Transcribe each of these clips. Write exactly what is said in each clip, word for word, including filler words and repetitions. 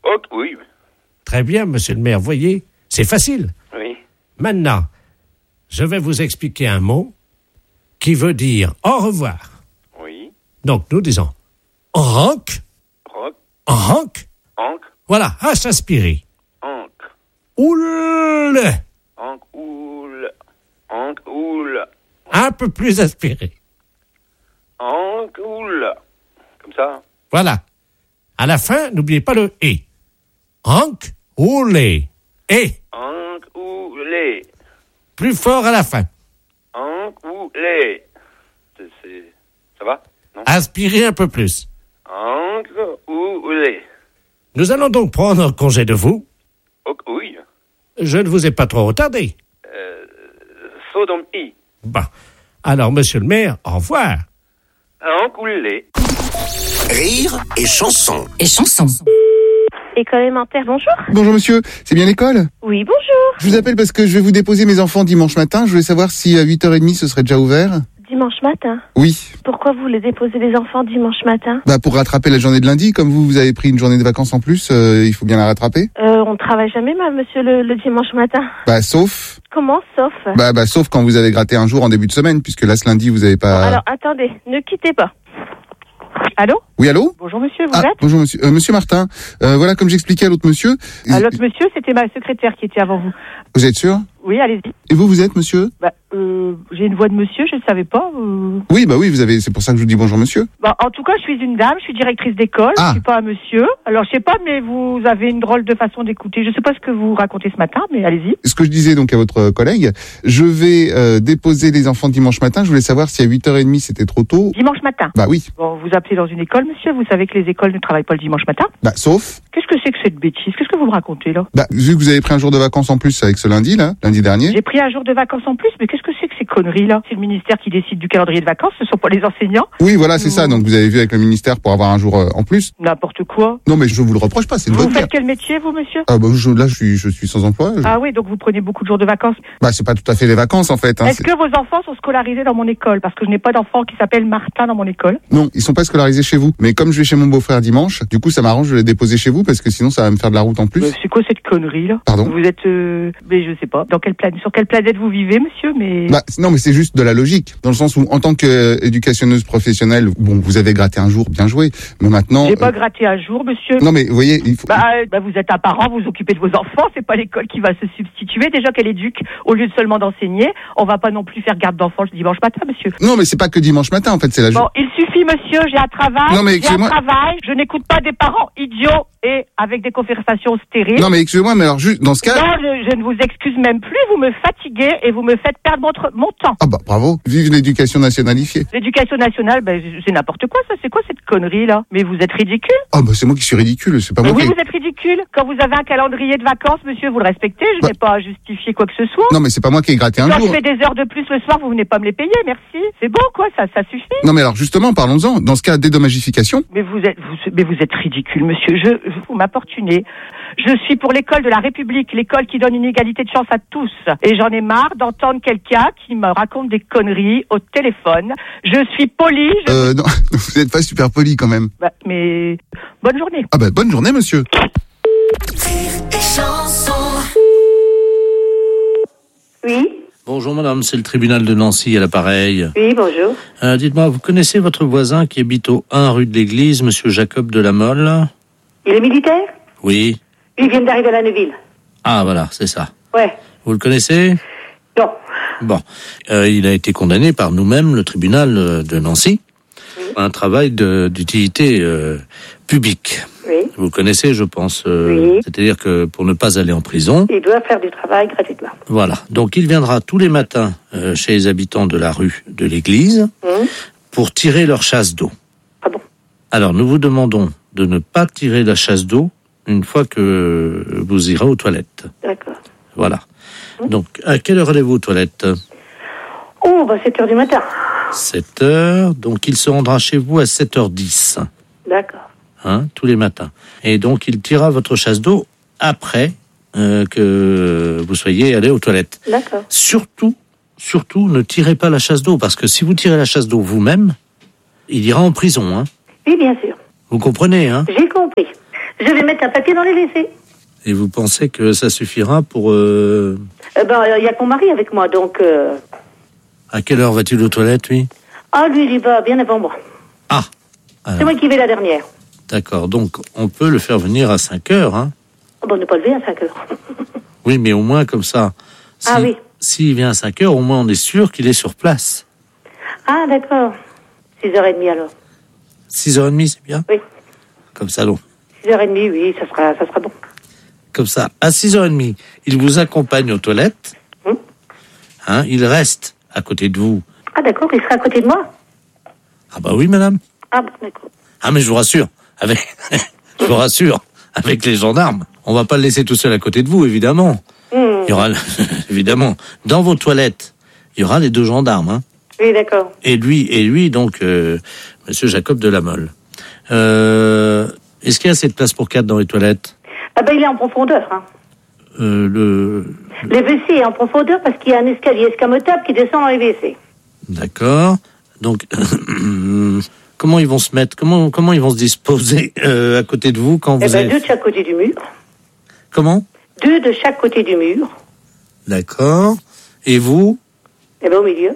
Ok, oui. Très bien, monsieur le maire, voyez, c'est facile. Oui. Maintenant, je vais vous expliquer un mot qui veut dire au revoir. Oui. Donc, nous disons rock, Rock. rock. Anc. Voilà, à s'inspirer. Anc. Oule, Anc. Oul. Anc. Oul. un peu plus inspiré. Anc. Oul. Comme ça. Voilà. À la fin, n'oubliez pas le et. Hank, oule, et. Anc. Oulé. Plus fort à la fin. Anc. Oulé. C'est, c'est... Ça va? Non? Inspirez un peu plus. Anc. Oulé. Nous allons donc prendre congé de vous. Ok, oui. Je ne vous ai pas trop retardé. Euh... Sodom I. Bon. Alors, monsieur le maire, au revoir. Anc. Oulé. Rire et chanson. Et chanson. École élémentaire, bonjour. Bonjour monsieur, c'est bien l'école? Oui, bonjour. Je vous appelle parce que je vais vous déposer mes enfants dimanche matin. Je voulais savoir si à huit heures trente ce serait déjà ouvert. Dimanche matin. Oui. Pourquoi vous voulez déposer les enfants dimanche matin? Bah pour rattraper la journée de lundi, comme vous, vous avez pris une journée de vacances en plus, euh, il faut bien la rattraper. Euh, on travaille jamais, mal, monsieur, le, le dimanche matin. Bah sauf... Comment, sauf? Bah, bah sauf quand vous avez gratté un jour en début de semaine, puisque là ce lundi vous avez pas... Alors, attendez, ne quittez pas. Allô? Oui, allô? Bonjour monsieur, vous Ah, êtes bonjour monsieur. Euh, monsieur Martin, euh, voilà, comme j'expliquais à l'autre monsieur... Ah, l'autre monsieur, c'était ma secrétaire qui était avant vous. Vous êtes sûr? Oui, allez-y. Et vous, vous êtes monsieur? Bah, euh, j'ai une voix de monsieur, je ne savais pas. Euh... Oui, bah oui, vous avez... c'est pour ça que je vous dis bonjour monsieur. Bah, en tout cas, je suis une dame, je suis directrice d'école, Ah. je suis pas un monsieur. Alors, je sais pas, mais vous avez une drôle de façon d'écouter. Je sais pas ce que vous racontez ce matin, mais allez-y. Ce que je disais donc à votre collègue, je vais euh, déposer les enfants dimanche matin. Je voulais savoir si à huit heures trente c'était trop tôt. Dimanche matin. Bah oui. Bon, vous appelez dans une école, monsieur, vous savez que les écoles ne travaillent pas le dimanche matin. Bah sauf... Qu'est-ce que c'est que cette bêtise? Qu'est-ce que vous me racontez, là? Bah, vu que vous avez pris un jour de vacances en plus avec ce lundi, là, lundi dernier. J'ai pris un jour de vacances en plus, mais qu'est-ce que c'est que ces conneries, là? C'est le ministère qui décide du calendrier de vacances, ce sont pas les enseignants. Oui, voilà, c'est Mmh. ça. Donc vous avez vu avec le ministère pour avoir un jour euh, en plus. N'importe quoi. Non, mais je vous le reproche pas, c'est une Vous bonne faites guerre. quel métier, vous, monsieur? Ah bah, je, là, je suis, je suis sans emploi. Je- Ah oui, donc vous prenez beaucoup de jours de vacances. Bah, c'est pas tout à fait les vacances, en fait. Hein. Est-ce C'est- que vos enfants sont scolarisés dans mon école? Parce que je n'ai pas d'enfant qui s'appelle Martin dans mon école. Non, ils sont pas scolarisés chez vous. Mais comme je vais chez mon beau-frère dimanche, du coup, ça m'arrange de les déposer chez vous parce que sinon, ça va me faire de la route en plus. Mais c'est quoi cette connerie, là? Pardon? Vous êtes, euh, mais je sais pas, dans quelle planète, sur quelle planète vous vivez, monsieur, mais... Bah, non, mais c'est juste de la logique. Dans le sens où, en tant qu'éducationneuse professionnelle, bon, vous avez gratté un jour, bien joué. Mais maintenant... J'ai pas euh, gratté un jour, monsieur. Non, mais vous voyez, il faut... Bah, euh, bah, vous êtes un parent, vous vous occupez de vos enfants, c'est pas l'école qui va se substituer. Déjà qu'elle éduque, au lieu de seulement d'enseigner, on va pas non plus faire garde d'enfants le dimanche matin, monsieur. Non, mais c'est pas que dimanche matin, en fait, c'est la Bon, journée. il suffit, monsieur, j'ai un travail, Non, mais j'ai un excusez-moi. travail, je n'écoute pas des parents idiots et avec des conversations stériles. Non, mais excusez-moi, mais alors, juste, dans ce cas... Non, je, je ne vous excuse même plus, vous me fatiguez et vous me faites perdre votre, mon temps. Ah bah, bravo. Vive l'éducation nationalifiée. L'éducation nationale, ben, c'est n'importe quoi, ça, c'est quoi cette connerie, là? Mais vous êtes ridicule. Ah bah, c'est moi qui suis ridicule, c'est pas Mais moi oui, qui... vous êtes ridicule. Quand vous avez un calendrier de vacances, monsieur, vous le respectez, je Bah. n'ai pas à justifier quoi que ce soit. Non, mais c'est pas moi qui ai gratté un Quand jour. je fais des heures de plus le soir, vous venez pas me les payer, merci. C'est bon, quoi, ça, ça suffit. Non, mais alors, justement, parlons-en. Dans ce cas, dédommagification. Mais vous êtes, vous, mais vous êtes ridicule, monsieur. Je, vous m'importunez. Je suis pour l'école de la République, l'école qui donne une égalité de chance à tous. Et j'en ai marre d'entendre quelqu'un qui me raconte des conneries au téléphone. Je suis poli. Je... Euh, non, vous êtes pas super poli quand même. Bah, mais bonne journée. Ah bah, bonne journée, monsieur. Oui, Bonjour madame, c'est le tribunal de Nancy à l'appareil. oui, bonjour. Euh, dites-moi, vous connaissez votre voisin qui habite au un rue de l'Église, monsieur Jacob de la Mole? Il est militaire? Oui. Il vient d'arriver à la Neuville. Ah voilà, c'est ça. Ouais. Vous le connaissez? Non. Bon. Euh, il a été condamné par nous-mêmes, le tribunal euh, de Nancy, Oui. à un travail de, d'utilité euh, publique. Oui. Vous le connaissez, je pense. euh, Oui. C'est-à-dire que pour ne pas aller en prison, Il doit faire du travail gratuitement. voilà. Donc il viendra tous les matins euh, chez les habitants de la rue de l'Église Hum. pour tirer leur chasse d'eau. Ah bon? Alors, nous vous demandons de ne pas tirer la chasse d'eau une fois que vous irez aux toilettes. D'accord. Voilà. Donc, à quelle heure allez-vous aux toilettes? Oh, bah, sept heures du matin. sept heures. Donc, il se rendra chez vous à sept heures dix, D'accord. hein, tous les matins. Et donc, il tirera votre chasse d'eau après euh, que vous soyez allé aux toilettes. D'accord. Surtout, surtout, ne tirez pas la chasse d'eau, parce que si vous tirez la chasse d'eau vous-même, il ira en prison, hein. Oui, bien sûr. Vous comprenez, hein? J'ai compris. Je vais mettre un papier dans les W C. Et vous pensez que ça suffira pour... Euh... Eh ben, il y a que mon mari avec moi, donc... Euh... À quelle heure va-t-il aux toilettes, lui? Ah, lui, il y va bien avant moi. Ah alors. C'est moi qui vais la dernière. D'accord, donc on peut le faire venir à cinq heures, hein? Oh, ben, on n'est pas levé à cinq heures. Oui, mais au moins comme ça. Si, Ah oui. S'il vient à cinq heures, au moins on est sûr qu'il est sur place. Ah, d'accord. six heures trente alors. six heures trente, c'est bien? Oui. Comme ça, non. six heures trente, oui, ça sera, ça sera bon. Comme ça, à six heures trente, il vous accompagne aux toilettes. Hum. Hein, il reste à côté de vous. Ah, d'accord, il sera à côté de moi. Ah bah oui, madame. Ah, bon, d'accord. Ah, mais je vous rassure, avec, je vous rassure, avec les gendarmes, on va pas le laisser tout seul à côté de vous, évidemment. Hum. Il y aura, évidemment, dans vos toilettes, il y aura les deux gendarmes, hein. Oui, d'accord. Et lui, et lui, donc, euh, Monsieur Jacob de la Mole. Euh, est-ce qu'il y a assez de place pour quatre dans les toilettes? Ah, ben, il est en profondeur, hein. Euh, le... Le W C est en profondeur parce qu'il y a un escalier escamotable qui descend dans les W C. D'accord. Donc, comment ils vont se mettre, comment, comment ils vont se disposer euh, à côté de vous quand Eh vous ben, avez... deux de chaque côté du mur. Comment? Deux de chaque côté du mur. D'accord. Et vous? Eh ben, au milieu.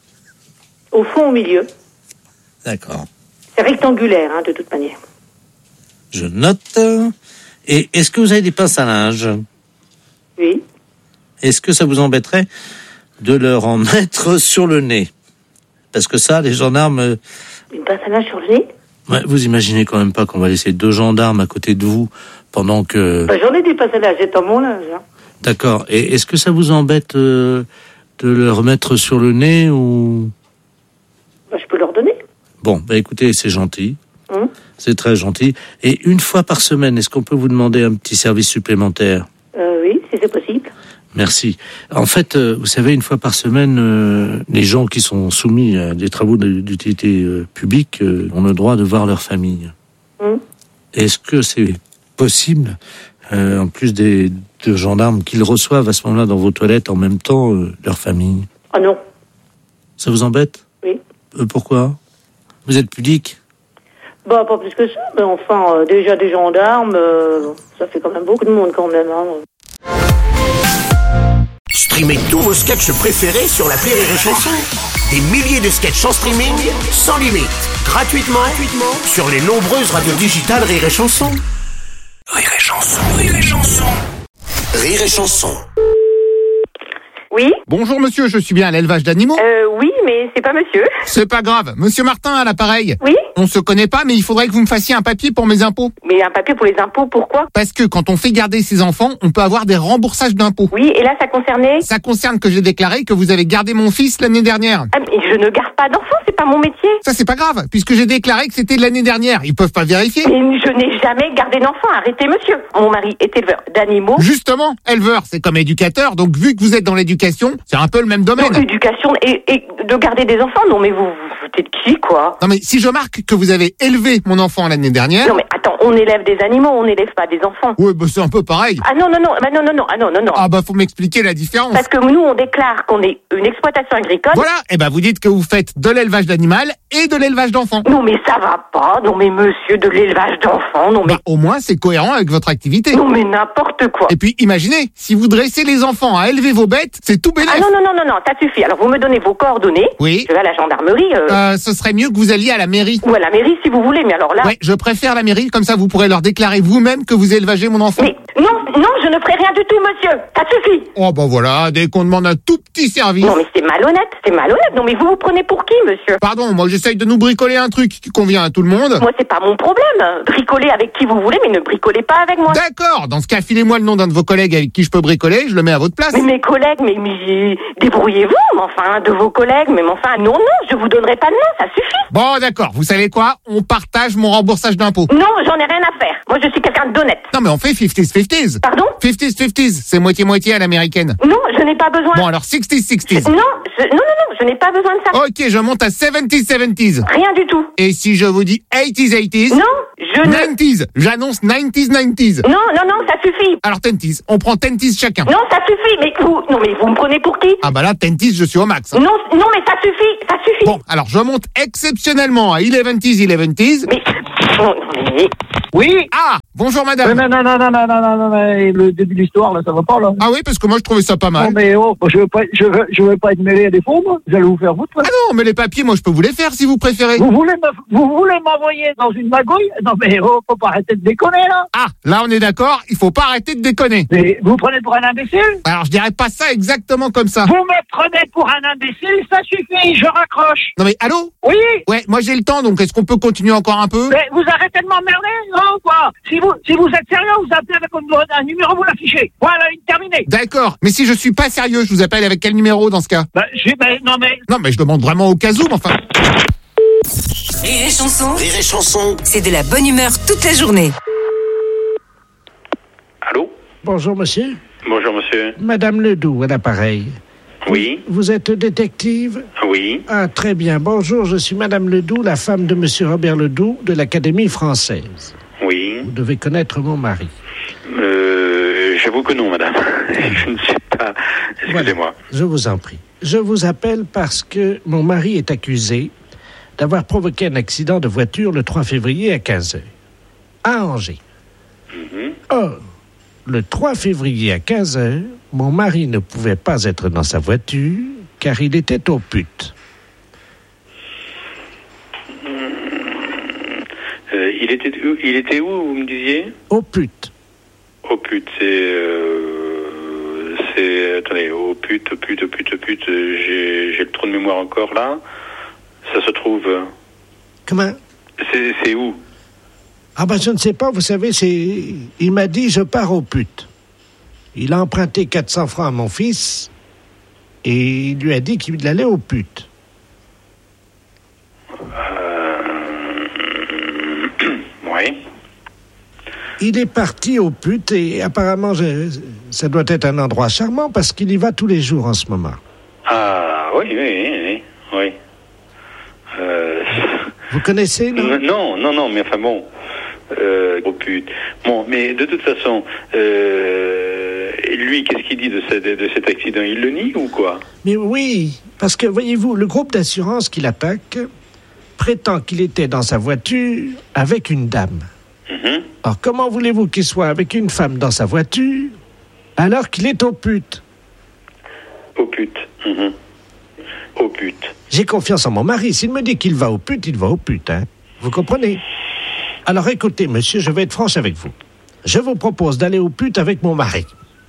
Au fond, au milieu. D'accord. C'est rectangulaire, hein, de toute manière. Je note. Et est-ce que vous avez des pinces à linge? Oui. Est-ce que ça vous embêterait de leur en mettre sur le nez? Parce que ça, les gendarmes... Une pince à linge sur le nez? Ouais, vous imaginez quand même pas qu'on va laisser deux gendarmes à côté de vous pendant que... Ben, j'en ai des pinces à linge, j'ai dans mon linge. Hein. D'accord. Et est-ce que ça vous embête euh, de leur mettre sur le nez ou... Ben, je peux leur donner. Bon, bah écoutez, c'est gentil. Hum. C'est très gentil. Et une fois par semaine, est-ce qu'on peut vous demander un petit service supplémentaire? Euh, oui, si c'est possible. Merci. En fait, euh, vous savez, une fois par semaine, euh, les gens qui sont soumis à des travaux d'utilité euh, publique euh, ont le droit de voir leur famille. Hum. Est-ce que c'est possible, euh, en plus des deux gendarmes, qu'ils reçoivent à ce moment-là dans vos toilettes en même temps euh, leur famille? Oh non. Ça vous embête? Oui. Euh, pourquoi? Vous êtes pudique? Bah, pas plus que ça, mais enfin, euh, déjà des gendarmes, euh, ça fait quand même beaucoup de monde quand même. Hein. Streamez tous vos sketchs préférés sur l'appli Rire et Chanson. Des milliers de sketchs en streaming, sans limite, gratuitement, gratuitement sur les nombreuses radios digitales Rire et Chanson. Rire et Chanson, Rire et Chanson. Rire et Chanson. Oui. Bonjour monsieur, je suis bien à l'élevage d'animaux. Euh, oui, mais c'est pas monsieur. C'est pas grave. Monsieur Martin à l'appareil. Oui. On se connaît pas, mais il faudrait que vous me fassiez un papier pour mes impôts. Mais un papier pour les impôts, pourquoi? Parce que quand on fait garder ses enfants, on peut avoir des remboursages d'impôts. Oui, et là, ça concernait? Ça concerne que j'ai déclaré que vous avez gardé mon fils l'année dernière. Ah, mais je ne garde pas d'enfants, c'est pas mon métier. Ça c'est pas grave, puisque j'ai déclaré que c'était l'année dernière. Ils peuvent pas vérifier. Mais je n'ai jamais gardé d'enfants, arrêtez monsieur. Mon mari est éleveur d'animaux. Justement, éleveur, c'est comme éducateur, donc vu que vous êtes dans l'éducation, c'est un peu le même domaine. Non, éducation et, et de garder des enfants, non mais vous, vous êtes qui, quoi? Non mais si je marque que vous avez élevé mon enfant l'année dernière... Non mais attends, on élève des animaux, on n'élève pas des enfants. Ouais, bah c'est un peu pareil. Ah non, non, non, bah non, non, non, ah non, non, non. Ah bah faut m'expliquer la différence. Parce que nous, on déclare qu'on est une exploitation agricole. Voilà, et ben vous dites que vous faites de l'élevage d'animal et de l'élevage d'enfants. Non mais ça va pas, non mais monsieur, de l'élevage d'enfants, non mais... Bah au moins c'est cohérent avec votre activité. Non mais n'importe quoi. Et puis imaginez, si vous dressez les enfants à élever vos bêtes, c'est tout bénef. Ah non, non, non, non, non, ça suffit. Alors vous me donnez vos coordonnées. Oui. Je vais à la gendarmerie. Euh... Euh, ce serait mieux que vous alliez à la mairie. Ou à la mairie si vous voulez, mais alors là... Ouais, je préfère la mairie, comme ça vous pourrez leur déclarer vous-même que vous élevagez mon enfant. Mais non, non, je ne ferai rien du tout, monsieur. Ça suffit. Oh bah voilà, dès qu'on demande un tout petit service. Non mais c'est malhonnête, c'est malhonnête. Non mais vous vous prenez pour qui, monsieur? Pardon, moi j'essaye de nous bricoler un truc qui convient à tout le monde. Moi c'est pas mon problème. Bricolez avec qui vous voulez, mais ne bricolez pas avec moi. D'accord, dans ce cas, filez-moi le nom d'un de vos collègues avec qui je peux bricoler, je le mets à votre place. Mais mes collègues, mais, mais débrouillez-vous, mais enfin, de vos collègues, mais enfin, non, non, je vous donnerai pas de nom, ça suffit. Bon d'accord, vous savez quoi? On partage mon remboursage d'impôts. Non, j'en ai rien à faire. Moi je suis quelqu'un d'honnête. Non mais on fait cinquante cinquante. Pardon? cinquante cinquante, c'est moitié-moitié à l'américaine. Non, je n'ai pas besoin. Bon alors sixty sixty. Non, je, non, non, non, je n'ai pas besoin de ça. Ok, je monte à seventy seventy. Rien du tout. Et si je vous dis eighties eighties? Non, Je ne... nineties. J'annonce nineties, nineties. Non, non, non, ça suffit. Alors tenties. On prend tenties chacun. Non, ça suffit. Mais vous, non, mais vous me prenez pour qui? Ah bah là, tenties, je suis au max. Non, non, mais ça suffit, ça suffit. Bon, alors je monte exceptionnellement à eleventies, eleventies. Mais, non, mais... Oui. Ah, bonjour madame. Mais non, non, non, non, non, non, non, non, mais le début de l'histoire, là, ça va pas, là. Ah oui, parce que moi je trouvais ça pas mal. Non, mais oh, je veux pas, je veux, je veux pas être mêlé à des faux, moi. Vous allez vous faire foutre, là. Ah non, mais les papiers, moi je peux vous les faire si vous préférez. Vous voulez me, vous voulez m'envoyer dans une magouille? Non, mais oh, faut pas arrêter de déconner, là. Ah, là on est d'accord, il faut pas arrêter de déconner. Mais vous prenez pour un imbécile? Alors je dirais pas ça exactement comme ça. Vous me prenez pour un imbécile, ça suffit, je raccroche. Non mais allô? Oui. Ouais, moi j'ai le temps, donc est-ce qu'on peut continuer encore un peu? Mais vous arrêtez de m'emmerder, non, quoi? Si vous, si vous êtes sérieux, vous appelez avec un, un numéro, vous l'affichez. Voilà, une terminée. D'accord, mais si je suis pas sérieux, je vous appelle avec quel numéro dans ce cas? Bah, j'ai, bah, non mais... Non mais je demande vraiment au cas où, mais enfin... Rire et chanson, Rire et chanson. c'est de la bonne humeur toute la journée. Allô? Bonjour, monsieur. Bonjour, monsieur. Madame Ledoux, à l'appareil. Oui? Vous êtes détective? Oui? Ah, très bien. Bonjour, je suis Madame Ledoux, la femme de monsieur Robert Ledoux de l'Académie française. Oui? Vous devez connaître mon mari. Euh, j'avoue que non, madame. Je ne sais pas. Excusez-moi. Voilà, je vous en prie. Je vous appelle parce que mon mari est accusé d'avoir provoqué un accident de voiture le trois février à quinze heures, à Angers. Mhm. Or, le trois février à quinze heures, mon mari ne pouvait pas être dans sa voiture car il était au pute. Euh, il était où, il était où, vous me disiez? Au pute. Au pute, c'est... Euh, c'est... Attendez, au pute, au pute, au pute, au pute, euh, j'ai, j'ai le trou de mémoire encore, là. Ça se trouve... euh, Comment? C'est, c'est où? Ah ben je ne sais pas, vous savez, c'est... Il m'a dit, je pars au pute. Il a emprunté quatre cents francs à mon fils et il lui a dit qu'il allait au pute. Oui. Il est parti au pute et apparemment, je- ça doit être un endroit charmant parce qu'il y va tous les jours en ce moment. Ah, oui, oui, oui, oui. oui. Euh... Vous connaissez, non? Non, non, non, mais enfin bon... Euh, gros pute. Bon, mais de toute façon, euh, lui, qu'est-ce qu'il dit de, ce, de, de cet accident? Il le nie ou quoi? Mais oui, parce que, voyez-vous, le groupe d'assurance qui l'attaque prétend qu'il était dans sa voiture avec une dame. Mhm. Alors, comment voulez-vous qu'il soit avec une femme dans sa voiture alors qu'il est au pute? Au pute. Mhm. Au pute. J'ai confiance en mon mari. S'il me dit qu'il va au pute, il va au pute, hein. Vous comprenez? Alors, écoutez, monsieur, je vais être franche avec vous. Je vous propose d'aller au pute avec mon mari.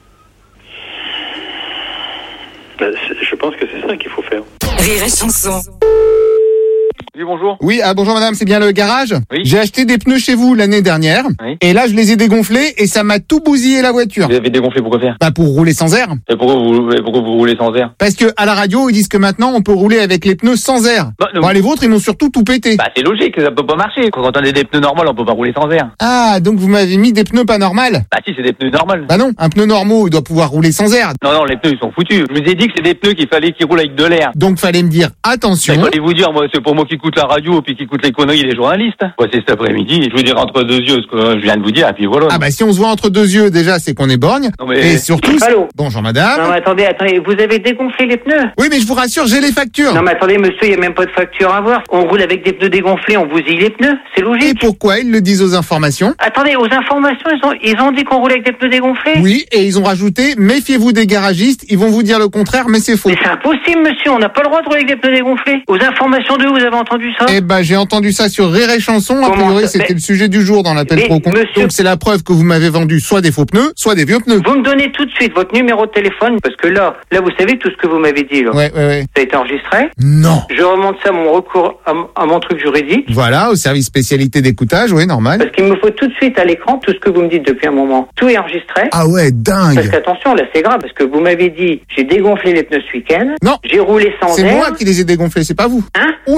Ben, c'est- je pense que c'est ça qu'il faut faire. Rire et chanson. Oui, bonjour. Oui, ah bonjour madame, c'est bien le garage? Oui. J'ai acheté des pneus chez vous l'année dernière. Oui. Et là, je les ai dégonflés et ça m'a tout bousillé la voiture. Vous avez dégonflé, pourquoi faire? Bah pour rouler sans air. Et pourquoi vous, et pourquoi vous roulez sans air? Parce que à la radio, ils disent que maintenant, on peut rouler avec les pneus sans air. Bah, non. Bon, les vôtres, ils m'ont surtout tout pété. Bah, c'est logique, ça peut pas marcher. Quand on a des pneus normaux, on peut pas rouler sans air. Ah, donc vous m'avez mis des pneus pas normales? Bah, si, c'est des pneus normaux. Bah non, un pneu normaux, il doit pouvoir rouler sans air. Non, non, les pneus, ils sont foutus. Je vous ai dit que c'est des pneus qu'il fallait qu'ils roulent avec de l'air. Donc fallait me dire attention. Mais fallait vous dire, moi, c'est pour moi qui écoute la radio, puis qui écoute les conneries des journalistes. Ouais, c'est cet après-midi. Je vous dire entre deux yeux ce que je viens de vous dire, et puis voilà. Ah bah si on se voit entre deux yeux, déjà, c'est qu'on est borgne. Non, mais- Et surtout... Allô? Bonjour Non, madame. mais attendez, attendez, vous avez dégonflé les pneus? Oui, mais je vous rassure, j'ai les factures. Non, mais attendez, monsieur, il n'y a même pas de facture à voir. On roule avec des pneus dégonflés, on bousille les pneus, c'est Et logique. pourquoi ils le disent aux informations? Attendez, aux informations, ils ont, ils ont dit qu'on roulait avec des pneus dégonflés? Oui, et ils ont rajouté, méfiez-vous des garagistes, ils vont vous dire le contraire, mais c'est faux. Mais c'est impossible, monsieur, on n'a pas le droit de rouler avec des pneus dégonflés. Aux informations d'eux, vous avez entendu ça? Eh ben, j'ai entendu ça sur Rire et Chanson. A Comment priori, ça? c'était Mais- le sujet du jour dans l'appel Mais, trop con. monsieur- Donc, c'est la preuve que vous m'avez vendu soit des faux pneus, soit des vieux pneus. Vous me donnez tout de suite votre numéro de téléphone, parce que là, là, vous savez tout ce que vous m'avez dit, là. Ouais, ouais, ouais. Ça a été enregistré. Non. Je remonte ça à mon recours, à, m- à mon truc juridique. Voilà, au service spécialité d'écoutage, oui, normal. Parce qu'il me faut tout de suite à l'écran tout ce que vous me dites depuis un moment. Tout est enregistré. Ah ouais, Parce dingue. qu'attention, là, c'est grave, parce que vous m'avez dit, j'ai dégonflé les pneus ce week-end. Non. J'ai roulé sans C'est air. moi qui les ai dégonflés, c'est pas vous. Hein? Oula, n'est-ce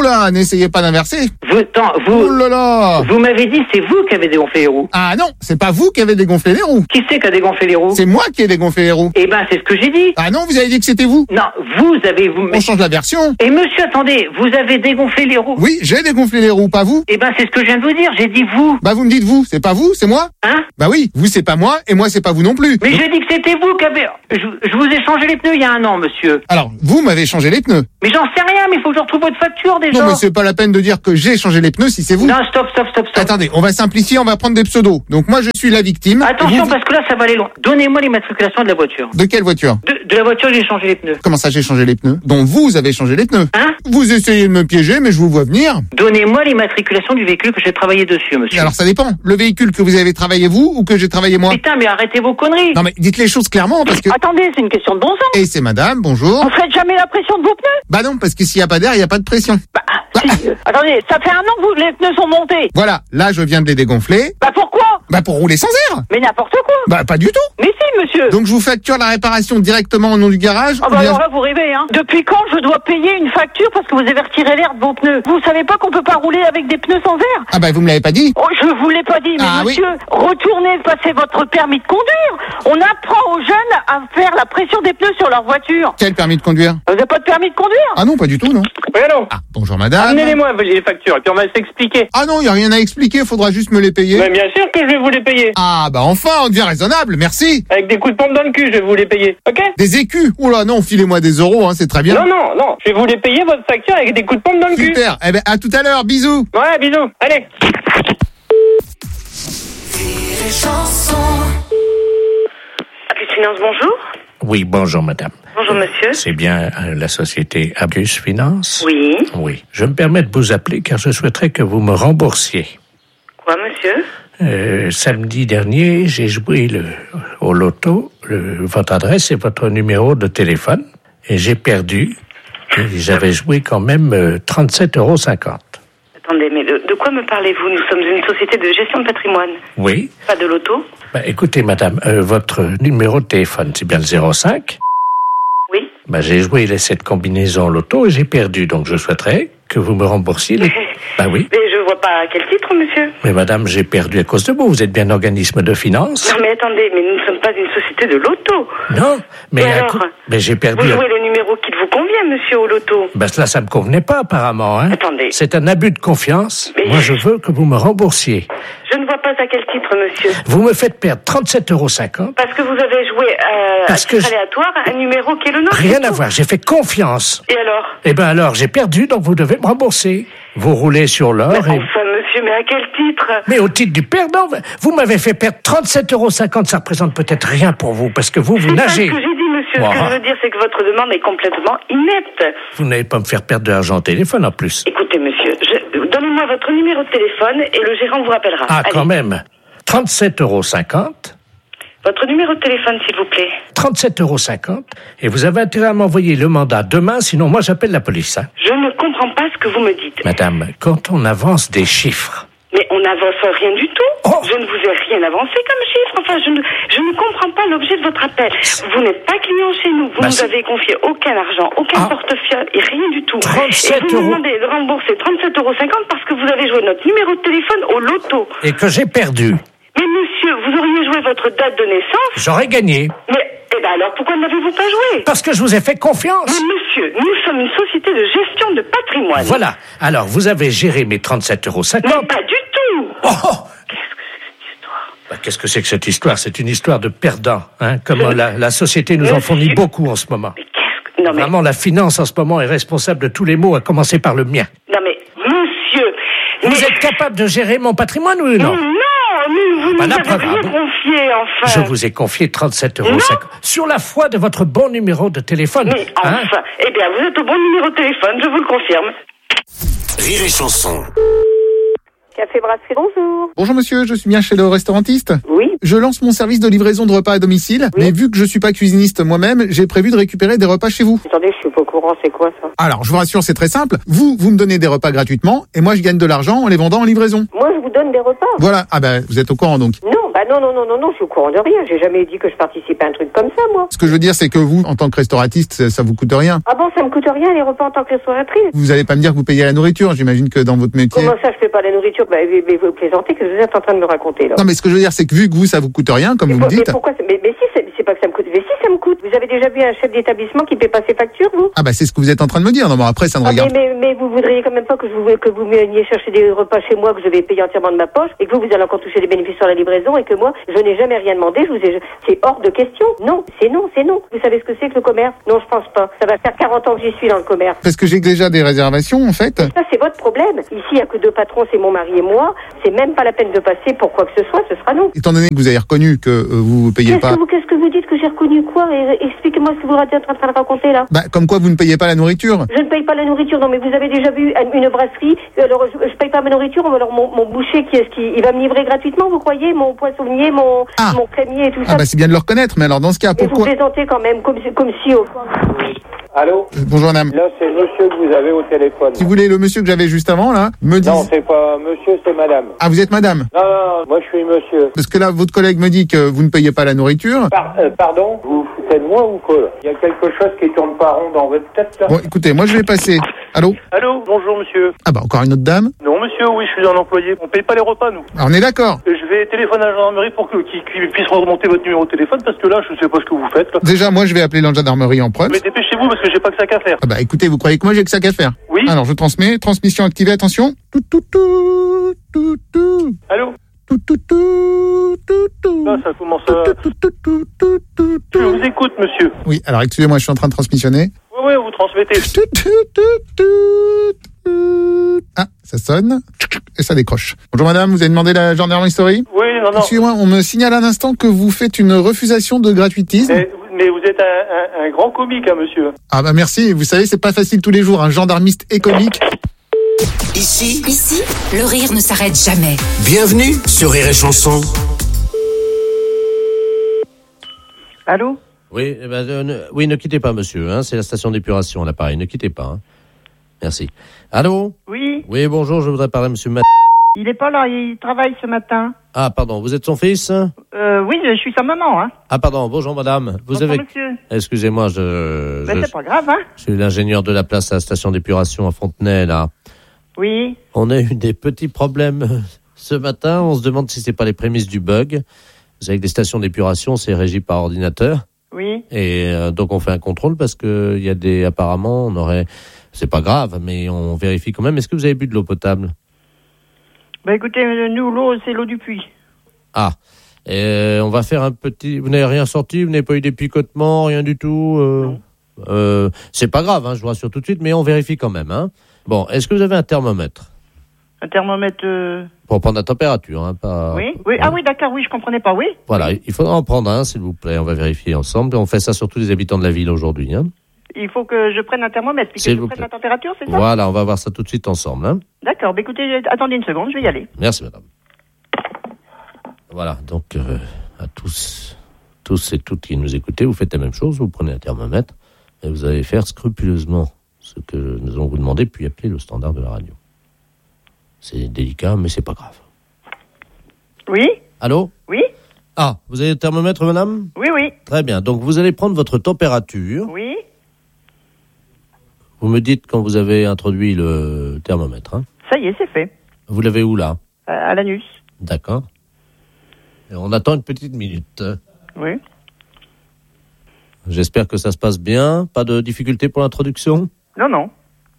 n'essayez pas d'inverser. Vous, attends, vous, Oh là là. vous m'avez dit c'est vous qui avez dégonflé les roues. Ah non, c'est pas vous qui avez dégonflé les roues. Qui c'est qui a dégonflé les roues? C'est moi qui ai dégonflé les roues. Eh ben, c'est ce que j'ai dit. Ah non, vous avez dit que c'était vous. Non, vous avez... vous. On change la version. Et monsieur, attendez, vous avez dégonflé les roues. Oui, j'ai dégonflé les roues, pas vous. Eh ben, c'est ce que je viens de vous dire, j'ai dit vous. Bah vous me dites vous, c'est pas vous, c'est moi. Hein? Bah oui, vous c'est pas moi et moi c'est pas vous non plus. Mais j'ai dit que c'était vous qui avez... Je, je vous ai changé les pneus il y a un an, monsieur. Alors, vous m'avez changé les pneus. Mais j'en sais rien, mais il faut que je retrouve votre facture déjà. Non mais c'est pas la peine de dire que j'ai changé les pneus si c'est vous. Non, stop, stop, stop, stop. Attendez, on va simplifier, on va prendre des pseudos. Donc moi je suis la victime. Attention, Vous- parce que là, ça va aller loin. Donnez-moi l'immatriculation de la voiture. De quelle voiture? De, de la voiture, j'ai changé les pneus. Comment ça j'ai changé les pneus? Donc vous avez changé les pneus. Hein? Vous essayez de me piéger mais je vous vois venir. Donnez-moi l'immatriculation du véhicule que j'ai travaillé dessus, monsieur. Alors ça dépend. Le véhicule que vous avez travaillé vous ou que j'ai travaillé moi? Putain, mais arrêtez vos conneries. Non mais dites les choses clairement parce que... Attendez, c'est une question de bon sens. Et c'est madame, bonjour. Vous faites jamais la pression de vos pneus? Bah non, parce que s'il y a pas d'air, il y a pas de pression. Bah, si, euh, attendez, ça fait un an que vous, les pneus sont montés. Voilà, là je viens de les dégonfler. Bah pourquoi? Bah pour rouler sans air. Mais n'importe quoi. Bah pas du tout. Mais si, monsieur. Donc je vous facture la réparation directement au nom du garage. Ah ou bah bien- alors là, vous rêvez, hein. Depuis quand je dois payer une facture parce que vous avez retiré l'air de vos pneus? Vous savez pas qu'on peut pas rouler avec des pneus sans air? Ah bah vous me l'avez pas dit. Oh, je vous l'ai pas dit, mais Ah, monsieur, retournez passer votre permis de conduire. On apprend aux jeunes à faire la pression des pneus sur leur voiture. Quel permis de conduire? Vous avez pas de permis de conduire? Ah non, pas du tout, non. Oui, allô? Ah, bonjour madame. Amenez-les-moi les factures et puis on va s'expliquer. Ah non, il y a rien à expliquer, faudra juste me les payer. Mais bien sûr que je vais vous les payer. Ah bah enfin, on devient raisonnable, merci. Avec des coups de pompe dans le cul, je vais vous les payer. Ok? Des écus. Oula, non, filez-moi des euros, hein, c'est très bien. Non, non, non. Je vais vous les payer votre facture avec des coups de pompe dans le cul. Super. Eh ben à tout à l'heure, bisous. Ouais, bisous. Allez. Abus Finance, bonjour. Oui, bonjour madame. Bonjour monsieur. C'est bien euh, la société Abus Finance? Oui. Oui. Je me permets de vous appeler car je souhaiterais que vous me remboursiez. Quoi monsieur? Euh, samedi dernier, j'ai joué le, au loto, le, votre adresse et votre numéro de téléphone, et j'ai perdu. Et j'avais joué quand même euh, trente-sept euros cinquante. Attendez, mais de, de quoi me parlez-vous? Nous sommes une société de gestion de patrimoine. Oui. Pas de loto? Bah, écoutez, madame, euh, votre numéro de téléphone, c'est bien le zéro cinq? Oui. Bah, j'ai joué les- cette combinaison loto et j'ai perdu, donc je souhaiterais que vous me remboursiez les... Bah oui. Mais je vois pas à quel titre, monsieur. Mais madame, j'ai perdu à cause de vous. Vous êtes bien un organisme de finance? Non mais attendez, mais nous ne sommes pas une société de loto. Non, mais, Et à alors cou- mais j'ai perdu... Vous jouez le numéro qui vous convient, monsieur, au loto. Ben cela, ça me convenait pas, apparemment. Hein. Attendez. C'est un abus de confiance. Mais- Moi, je veux que vous me remboursiez. Je ne vois pas à quel titre, monsieur. Vous me faites perdre trente-sept euros cinquante. Parce que vous avez joué euh, Parce à titre que je- aléatoire un numéro qui est le nôtre. Rien c'est à tout. voir. J'ai fait confiance. Et alors? Eh ben alors, j'ai perdu, donc vous devez me rembourser. Vous roulez sur l'or Mais et... enfin, monsieur, mais à quel titre? Mais au titre du perdant, vous m'avez fait perdre trente-sept euros cinquante. Ça représente peut-être rien pour vous, parce que vous, vous C'est pas nagez. ce que j'ai dit, monsieur. Bon, Ce que je veux dire, c'est que votre demande est complètement inepte. vous n'allez pas me faire perdre de l'argent au téléphone, en plus. Écoutez, monsieur, je... donnez-moi votre numéro de téléphone et le gérant vous rappellera. Ah, Allez. quand même. trente-sept euros cinquante. Votre numéro de téléphone, s'il vous plaît. trente-sept euros cinquante. Et vous avez intérêt à m'envoyer le mandat demain, sinon moi j'appelle la police. Hein. Je ne comprends pas ce que vous me dites. Madame, quand on avance des chiffres... Mais on n'avance rien du tout. Oh. Je ne vous ai rien avancé comme chiffre. Enfin, je ne, je ne comprends pas l'objet de votre appel. Vous n'êtes pas client chez nous. Vous Bah, nous c'est- avez confié aucun argent, aucun Ah. portefeuille et rien du tout. trente-sept et vous euros. nous demandez de rembourser trente-sept euros cinquante parce que vous avez joué notre numéro de téléphone au loto. Et que j'ai perdu. Mais monsieur, vous auriez joué votre date de naissance. J'aurais gagné. Mais, eh ben alors, pourquoi n'avez-vous pas joué? Parce que je vous ai fait confiance. Mais monsieur, nous sommes une société de gestion de patrimoine. Voilà. Alors, vous avez géré mes trente-sept euros Mais cinquante. pas du tout. Oh, oh. Bah, qu'est-ce que c'est que cette histoire? C'est une histoire de perdants. Hein, comme Je- la, la société nous en Monsieur- fournit beaucoup en ce moment. Mais qu'est-ce que... Non mais, Vraiment, la finance en ce moment est responsable de tous les maux, à commencer par le mien. non mais, monsieur... Vous mais- êtes capable de gérer mon patrimoine, oui ou non? Non, nous, vous Bah, nous là, avez pas rien grave. confié, enfin. Je vous ai confié trente-sept euros cinquante. Sur la foi de votre bon numéro de téléphone. Mais Hein? enfin, eh bien, vous êtes au bon numéro de téléphone, je vous le confirme. Rire et chanson. Café Brasserie, bonjour. Bonjour monsieur, je suis bien chez le restaurantiste. Oui, Je lance mon service de livraison de repas à domicile, oui. mais vu que je suis pas cuisiniste moi-même, j'ai prévu de récupérer des repas chez vous. Attendez, je suis pas au courant, c'est quoi ça? Alors, je vous rassure, c'est très simple. Vous, vous me donnez des repas gratuitement et moi, je gagne de l'argent en les vendant en livraison. Moi, je vous donne des repas. Voilà. Ah ben, vous êtes au courant donc. Non, bah non, non, non, non, non, je suis au courant de rien. J'ai jamais dit que je participais à un truc comme ça, moi. Ce que je veux dire, c'est que vous, en tant que restauratiste, ça, ça vous coûte rien. Ah bon, ça me coûte rien les repas en tant que restauratrice? Vous allez pas me dire que vous payez la nourriture. J'imagine que dans votre métier. Comment ça, je fais pas la nourriture? Bah, mais, mais vous plaisantez, que vous êtes en train de me raconter là. Non, mais ce que je veux dire, c'est que vu que vous, ça vous coûte rien, comme mais vous pour, me dites. Mais pourquoi? Mais, mais si, c'est, c'est pas que ça me coûte. Mais si, ça me coûte. Vous avez déjà vu un chef d'établissement qui paie pas ses factures, vous? Ah bah c'est ce que vous êtes en train de me dire. Non, mais après, ça ne ah, regarde. Mais, mais, mais vous voudriez quand même pas que je vous que vous veniez chercher des repas chez moi que je vais payer entièrement de ma poche et que vous vous allez encore toucher des bénéfices sur la livraison et que moi je n'ai jamais rien demandé. Je vous ai, c'est hors de question. Non, c'est non, c'est non. Vous savez ce que c'est que le commerce? Non, je pense pas. Ça va faire quarante ans que j'y suis dans le commerce. Parce que j'ai déjà des réservations en fait. Et ça c'est votre problème. Ici il y a que deux patrons, c'est mon mari et moi. C'est même pas la peine de passer pour quoi que ce soit. Ce sera non. Étant donné que vous avez reconnu que euh, vous payez qu'est-ce pas. Que vous, qu'est-ce que vous dites que j'ai reconnu quoi? Et, expliquez-moi ce que vous êtes en train de raconter là. Bah comme quoi vous ne payez pas la nourriture. Je ne paye pas la nourriture. Non mais vous avez déjà vu une brasserie. Alors je, je paye pas ma nourriture. Alors mon, mon boucher qui est-ce qui il va me livrer gratuitement, vous croyez? Mon poissonnier, mon ah. mon crémier et tout ça. Ah bah c'est bien de le reconnaître. Mais alors dans ce cas, mais pourquoi? Vous plaisantez quand même comme comme si au Allô? euh, Bonjour madame. Là, c'est monsieur que vous avez au téléphone. Si vous voulez, le monsieur que j'avais juste avant, là, me dit... Non, c'est pas monsieur, c'est madame. Ah, vous êtes madame? Non, non, non, moi je suis monsieur. Parce que là, votre collègue me dit que vous ne payez pas la nourriture. Par, euh, pardon? Vous vous foutez de moi ou quoi, là? Il y a quelque chose qui tourne pas rond dans votre tête, là? Bon, écoutez, moi je vais passer. Allô? Allô? Bonjour, monsieur. Ah bah, encore une autre dame? Non, monsieur, oui, je suis un employé. On paye pas les repas, nous. Ah, on est d'accord. Je vais téléphoner à la gendarmerie pour que, qu'ils, qu'ils puissent remonter votre numéro de téléphone, parce que là, je sais pas ce que vous faites, là. Déjà, moi, je vais appeler la gendarmerie en preuve. Mais dépêchez-vous, parce que j'ai pas que ça qu'à faire. Ah bah, écoutez, vous croyez que moi j'ai que ça qu'à faire? Oui. Alors, je transmets. Transmission activée, attention. Tout, tout, tout, tout, tout. Allô? Tout, tout, tout, tout, tout. Là, ça commence à... Tout, tout, tout, tout, tout, Je vous écoute, monsieur. Oui, alors, excusez-moi, je suis en train de transmissionner. Oui, oui, vous transmettez. Tout, tout, tout, tout, tout. Ah, ça sonne. Et ça décroche. Bonjour madame, vous avez demandé la gendarmerie story? Oui, non, non. Excusez-moi, on me signale à l'instant que vous faites une refusation de gratuitisme. Mais, mais vous êtes un, un, un grand comique, hein, monsieur. Ah bah merci, vous savez, c'est pas facile tous les jours, un gendarmiste et comique. Ici, Ici, le rire ne s'arrête jamais. Bienvenue sur Rire et Chanson. Allô? Oui, eh ben, euh, ne, oui, ne quittez pas, monsieur. Hein, c'est la station d'épuration à l'appareil. Ne quittez pas. Hein. Merci. Allô? Oui. Oui, bonjour. Je voudrais parler à monsieur Mat... Il est pas là. Il travaille ce matin. Ah, pardon. Vous êtes son fils? Euh, oui, je suis sa maman. Hein. Ah, pardon. Bonjour, madame. Vous Bonjour, avez... monsieur. Excusez-moi, je... Ben, je... c'est pas grave, hein. Je suis l'ingénieur de la place à la station d'épuration à Fontenay, là. Oui. On a eu des petits problèmes ce matin. On se demande si c'est pas les prémices du bug. Vous savez que les stations d'épuration, c'est régi par ordinateur. Oui. Et euh, donc on fait un contrôle parce que il y a des apparemment on aurait c'est pas grave mais on vérifie quand même. Est-ce que vous avez bu de l'eau potable? Ben écoutez, nous l'eau c'est l'eau du puits. Ah. Et on va faire un petit. Vous n'avez rien sorti? Vous n'avez pas eu des picotements, rien du tout? euh... Non. Euh, c'est pas grave, hein, je vous rassure tout de suite, mais on vérifie quand même. Hein. Bon, est-ce que vous avez un thermomètre? Un thermomètre. Euh... Pour prendre la température, hein, pas. Oui, oui. Ah oui, d'accord, oui, je comprenais pas, oui. Voilà, il faudra en prendre un, s'il vous plaît. On va vérifier ensemble. On fait ça sur tous les habitants de la ville aujourd'hui. Hein. Il faut que je prenne un thermomètre, puis que je prenne la température, c'est ça? Voilà, on va voir ça tout de suite ensemble. Hein. D'accord, bah écoutez, attendez une seconde, je vais y aller. Merci, madame. Voilà, donc euh, à tous, tous et toutes qui nous écoutez, vous faites la même chose, vous prenez un thermomètre et vous allez faire scrupuleusement ce que nous allons vous demander, puis appeler le standard de la radio. C'est délicat, mais c'est pas grave. Oui? Allô? Oui? Ah, vous avez le thermomètre, madame? Oui, oui. Très bien, donc vous allez prendre votre température. Oui. Vous me dites quand vous avez introduit le thermomètre. Hein. Ça y est, c'est fait. Vous l'avez où, là? À, à l'anus. D'accord. Et on attend une petite minute. Oui. J'espère que ça se passe bien. Pas de difficulté pour l'introduction? Non, non.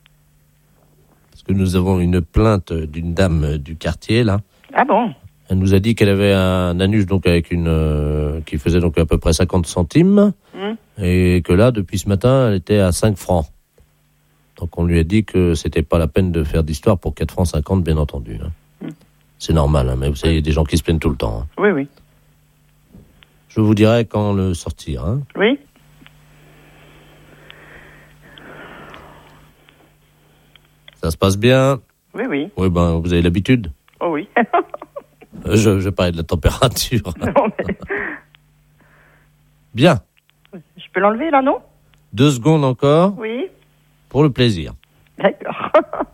Parce que nous avons une plainte d'une dame du quartier, là. Ah bon? Elle nous a dit qu'elle avait un anus donc avec une euh, qui faisait donc à peu près cinquante centimes mmh. et que là, depuis ce matin, elle était à cinq francs. Donc on lui a dit que c'était pas la peine de faire d'histoire pour quatre francs cinquante, bien entendu. Hein. Mmh. C'est normal, hein, mais vous savez, il y a des gens qui se plaignent tout le temps. Hein. Oui, oui. Je vous dirai quand le sortir. Hein. Oui. Ça se passe bien? Oui, oui. Oui, ben, vous avez l'habitude? Oh oui. Je, je parlais de la température. Non, mais... Bien. Je peux l'enlever, là, non? Deux secondes encore. Oui. Pour le plaisir. D'accord.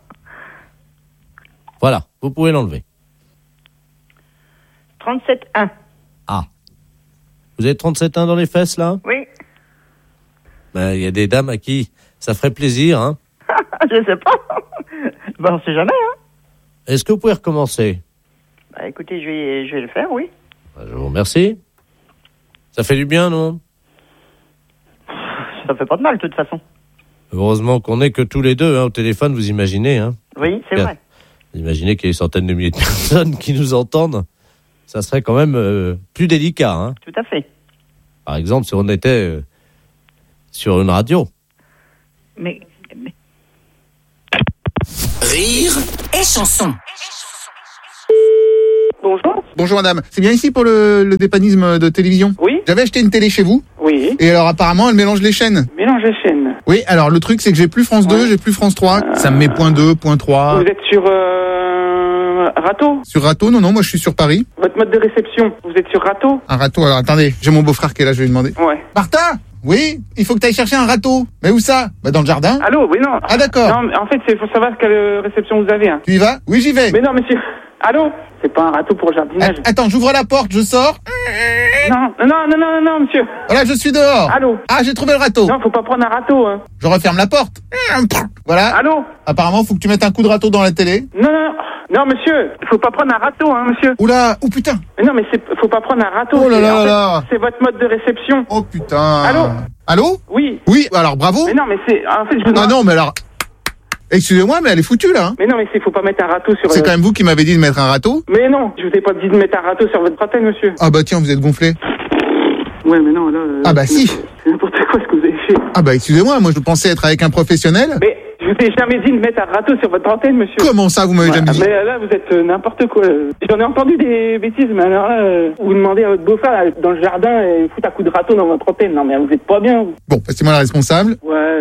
Voilà, vous pouvez l'enlever. trente-sept un. Ah. Vous avez trente-sept un dans les fesses, là? Oui. Ben, il y a des dames à qui ça ferait plaisir, hein? Je sais pas. Ben, on sait jamais, hein. Est-ce que vous pouvez recommencer? Bah, écoutez, je vais, je vais le faire, oui. Ben, je vous remercie. Ça fait du bien, non? Ça fait pas de mal, de toute façon. Heureusement qu'on n'est que tous les deux, hein, au téléphone, vous imaginez, hein? Oui, c'est Bien. vrai. Vous imaginez qu'il y a des centaines de milliers de personnes qui nous entendent. Ça serait quand même euh, plus délicat, hein? Tout à fait. Par exemple, si on était euh, sur une radio. Mais, mais... Rire et chanson. Bonjour. Bonjour madame. C'est bien ici pour le, le dépannisme de télévision? Oui. J'avais acheté une télé chez vous. Oui. Et alors apparemment elle mélange les chaînes. Mélange les chaînes. Oui, alors le truc c'est que j'ai plus France deux, j'ai plus France trois. Euh... Ça me met point deux, point trois. Vous êtes sur euh... Rato? Sur Rato? Non, non, moi je suis sur Paris. Votre mode de réception, vous êtes sur Rato? Un Rato, alors attendez, j'ai mon beau-frère qui est là, je vais lui demander. Ouais. Martin? Oui, il faut que tu ailles chercher un râteau. Mais où ça? Bah dans le jardin. Allô? Oui, non. Ah d'accord. Non, mais en fait, il faut savoir quelle réception vous avez. Hein. Tu y vas? Oui, j'y vais. Mais non, monsieur. Allô? C'est pas un râteau pour le jardinage. A- Attends, j'ouvre la porte, je sors. Non, non, non, non, non, monsieur. Voilà, je suis dehors. Allô? Ah, j'ai trouvé le râteau. Non, faut pas prendre un râteau. Hein. Je referme la porte. Voilà. Allô? Apparemment, faut que tu mettes un coup de râteau dans la télé. Non, non, non, monsieur. Faut pas prendre un râteau, hein, monsieur. Oula, oh putain. Mais non, mais c'est, faut pas prendre un râteau. Oh là là en fait, là. C'est votre mode de réception. Oh putain. Allô? Allô? Oui. Oui, alors bravo. Mais non, mais c'est, en fait, je vous Ah non, mais alors... Excusez-moi, mais elle est foutue, là. Hein. Mais non, mais c'est faut pas mettre un râteau sur... C'est euh... quand même vous qui m'avez dit de mettre un râteau. Mais non, je vous ai pas dit de mettre un râteau sur votre antenne, monsieur. Ah bah tiens, vous êtes gonflé. Ouais, mais non, là... Euh, ah bah si. C'est n'importe quoi ce que vous avez fait. Ah bah excusez-moi, moi je pensais être avec un professionnel. Mais je vous ai jamais dit de mettre un râteau sur votre antenne, monsieur. Comment ça, vous m'avez ouais, jamais dit? Mais là, vous êtes euh, n'importe quoi. J'en ai entendu des bêtises, mais alors là, euh, vous demandez à votre beau-frère dans le jardin et foutre un coup de râteau dans votre antenne. Non, mais vous êtes pas bien, vous. Bon, passez-moi la responsable. Ouais.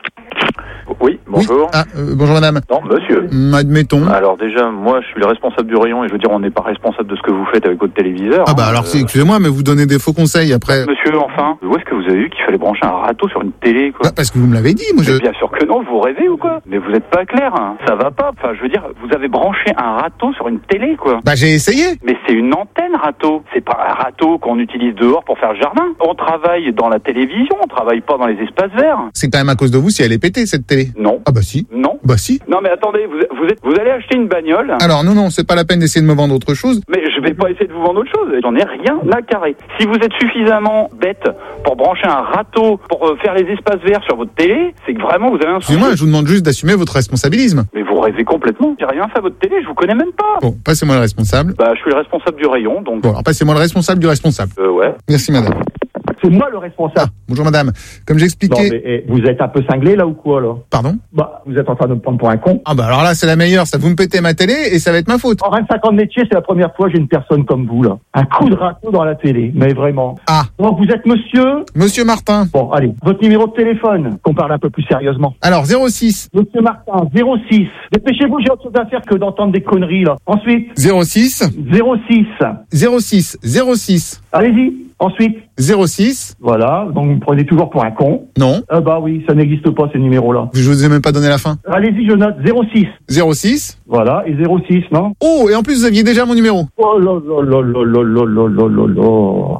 Oui, bonjour. Oui. Ah, euh, bonjour madame. Non, monsieur. Mmh, admettons. Alors déjà, moi, je suis le responsable du rayon et je veux dire, on n'est pas responsable de ce que vous faites avec votre téléviseur. Ah bah hein, alors, euh... c'est, excusez-moi, mais vous donnez des faux conseils après. Monsieur, enfin, où est-ce que vous avez vu qu'il fallait brancher un râteau sur une télé, quoi? Bah parce que vous me l'avez dit, moi je... Mais bien sûr que non, vous rêvez ou quoi? Mais vous n'êtes pas clair, hein. Ça va pas. Enfin, je veux dire, vous avez branché un râteau sur une télé, quoi. Bah j'ai essayé. Mais c'est une antenne râteau. C'est pas un râteau qu'on utilise dehors pour faire le jardin. On travaille dans la télévision, on travaille pas dans les espaces verts. C'est quand même à cause de vous si elle est pétée, cette télé. Non. Ah bah si. Non. Bah si. Non mais attendez, vous, vous, êtes, vous allez acheter une bagnole. Alors non, non, c'est pas la peine d'essayer de me vendre autre chose. Mais je vais pas essayer de vous vendre autre chose. J'en ai rien à carrer. Si vous êtes suffisamment bête pour brancher un râteau, pour euh, faire les espaces verts sur votre télé, c'est que vraiment vous avez un souci. Excusez-moi, je vous demande juste d'assumer votre responsabilisme. Mais vous rêvez complètement. J'ai rien fait à votre télé, je vous connais même pas. Bon, passez-moi le responsable. Bah, je suis le responsable du rayon, donc... Bon, alors passez-moi le responsable du responsable. Euh, ouais. Merci madame. C'est moi le responsable. Ah, bonjour madame. Comme j'expliquais... Non, mais eh, vous êtes un peu cinglé là ou quoi là? Pardon? Bah, vous êtes en train de me prendre pour un con. Ah bah alors là, c'est la meilleure. Ça vous me pétez ma télé et ça va être ma faute. En vingt-cinq ans de métier, c'est la première fois que j'ai une personne comme vous là. Un coup de râteau dans la télé, mais vraiment. Ah. Donc vous êtes monsieur? Monsieur Martin. Bon, allez, votre numéro de téléphone, qu'on parle un peu plus sérieusement. Alors, zéro six. Monsieur Martin, zéro six. Dépêchez-vous, j'ai autre chose à faire que d'entendre des conneries là. Ensuite. zéro six. zéro six. zéro six. zéro six. Allez-y. Ensuite. zéro six. Voilà, donc vous me prenez toujours pour un con. Non. Ah bah oui, ça n'existe pas ces numéros-là. Je vous ai même pas donné la fin. Allez-y, je note zéro six. zéro six. Voilà, et zéro six, non? Oh, et en plus vous aviez déjà mon numéro. Oh là là là là là là là là là là.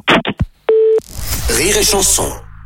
Rire et chanson.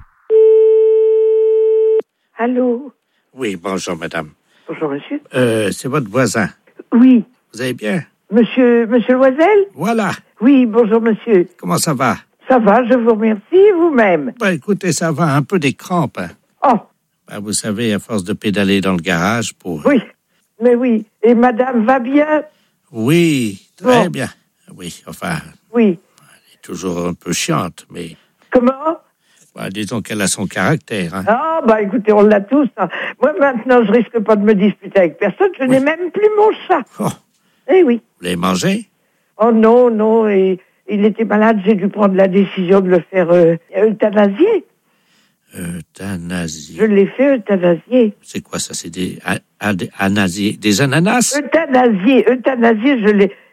Allô? Oui, bonjour madame. Bonjour monsieur. Euh, c'est votre voisin. Oui. Vous allez bien? Monsieur, monsieur Loisel? Voilà. Oui, bonjour monsieur. Comment ça va? Ça va, je vous remercie, vous-même. Bah écoutez, ça va, un peu des crampes. Hein. Oh. Bah, vous savez, à force de pédaler dans le garage pour... Oui, mais oui. Et madame va bien? Oui, très bon. bien. Oui, enfin... Oui. Elle est toujours un peu chiante, mais... Comment? Bah, disons qu'elle a son caractère. Hein. Ah, bah écoutez, on l'a tous. Hein. Moi, maintenant, je risque pas de me disputer avec personne. Je oui. n'ai même plus mon chat. Oh. Eh oui. Vous l'avez mangé? Oh non, non, et il était malade, j'ai dû prendre la décision de le faire euh, euthanasier. Euthanasier. Je l'ai fait euthanasier. C'est quoi ça? C'est des, a, a, des, anasier, des ananas? Euthanasier, euthanasier, je l'ai,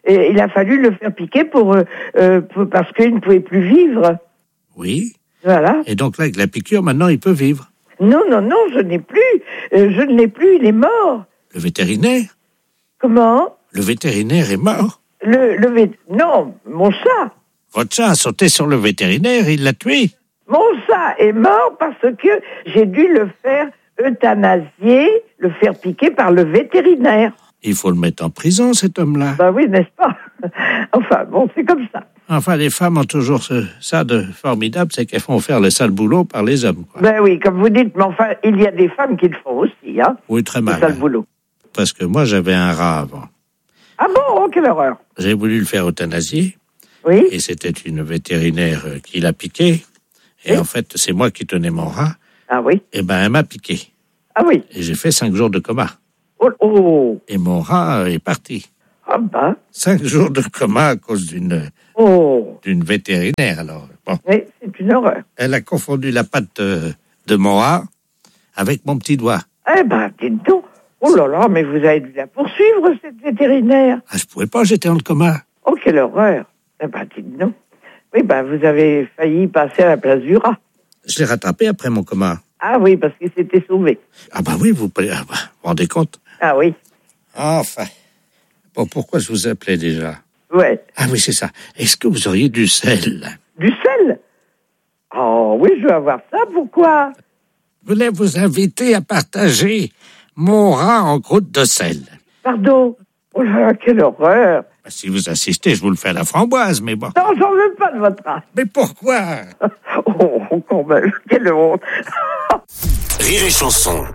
Et il a fallu le faire piquer pour, euh, euh, pour parce qu'il ne pouvait plus vivre. Oui. Voilà. Et donc là, avec la piqûre, maintenant, il peut vivre. Non, non, non, je n'ai plus. Euh, je ne l'ai plus, il est mort. Le vétérinaire? Comment? Le vétérinaire est mort? Le, le vét... Non, mon chat. Votre chat a sauté sur le vétérinaire, il l'a tué. Mon chat est mort parce que j'ai dû le faire euthanasier, le faire piquer par le vétérinaire. Il faut le mettre en prison, cet homme-là. Bah oui, n'est-ce pas? Enfin, bon, c'est comme ça. Enfin, les femmes ont toujours ce, ça de formidable, c'est qu'elles font faire le sale boulot par les hommes, quoi. Ben oui, comme vous dites, mais enfin, il y a des femmes qui le font aussi, hein. Oui, très mal. Le sale boulot. Parce que moi, j'avais un rat avant. Ah bon? Oh, quelle horreur. J'ai voulu le faire euthanasier. Oui. Et c'était une vétérinaire qui l'a piqué. Et oui. En fait, c'est moi qui tenais mon rat. Ah oui. Et ben, elle m'a piqué. Ah oui. Et j'ai fait cinq jours de coma. Oh, oh. Et mon rat est parti. Ah ben. Cinq jours de coma à cause d'une oh. d'une vétérinaire, alors. Bon. Oui, c'est une horreur. Elle a confondu la patte de, de mon rat avec mon petit doigt. Eh ben, dites donc. Oh là là, mais vous avez dû la poursuivre, cette vétérinaire. Ah, je pouvais pas, j'étais en coma. Oh, quelle horreur. Eh ben, dites donc. Oui, ben, vous avez failli passer à la place du rat. Je l'ai rattrapé après mon coma. Ah oui, parce qu'il s'était sauvé. Ah bah oui, vous, ah bah, vous vous rendez compte? Ah oui. Enfin. Bon, pourquoi je vous appelais déjà? Ouais. Ah oui, c'est ça. Est-ce que vous auriez du sel? Du sel? Oh oui, je veux avoir ça, pourquoi? Je voulais vous inviter à partager mon rat en croûte de sel. Pardon? Oh là là, quelle horreur! Bah, si vous insistez, je vous le fais à la framboise, mais bon. Non, j'en veux pas de votre rat. Mais pourquoi? Oh, quand même, quelle honte. Rire et chanson.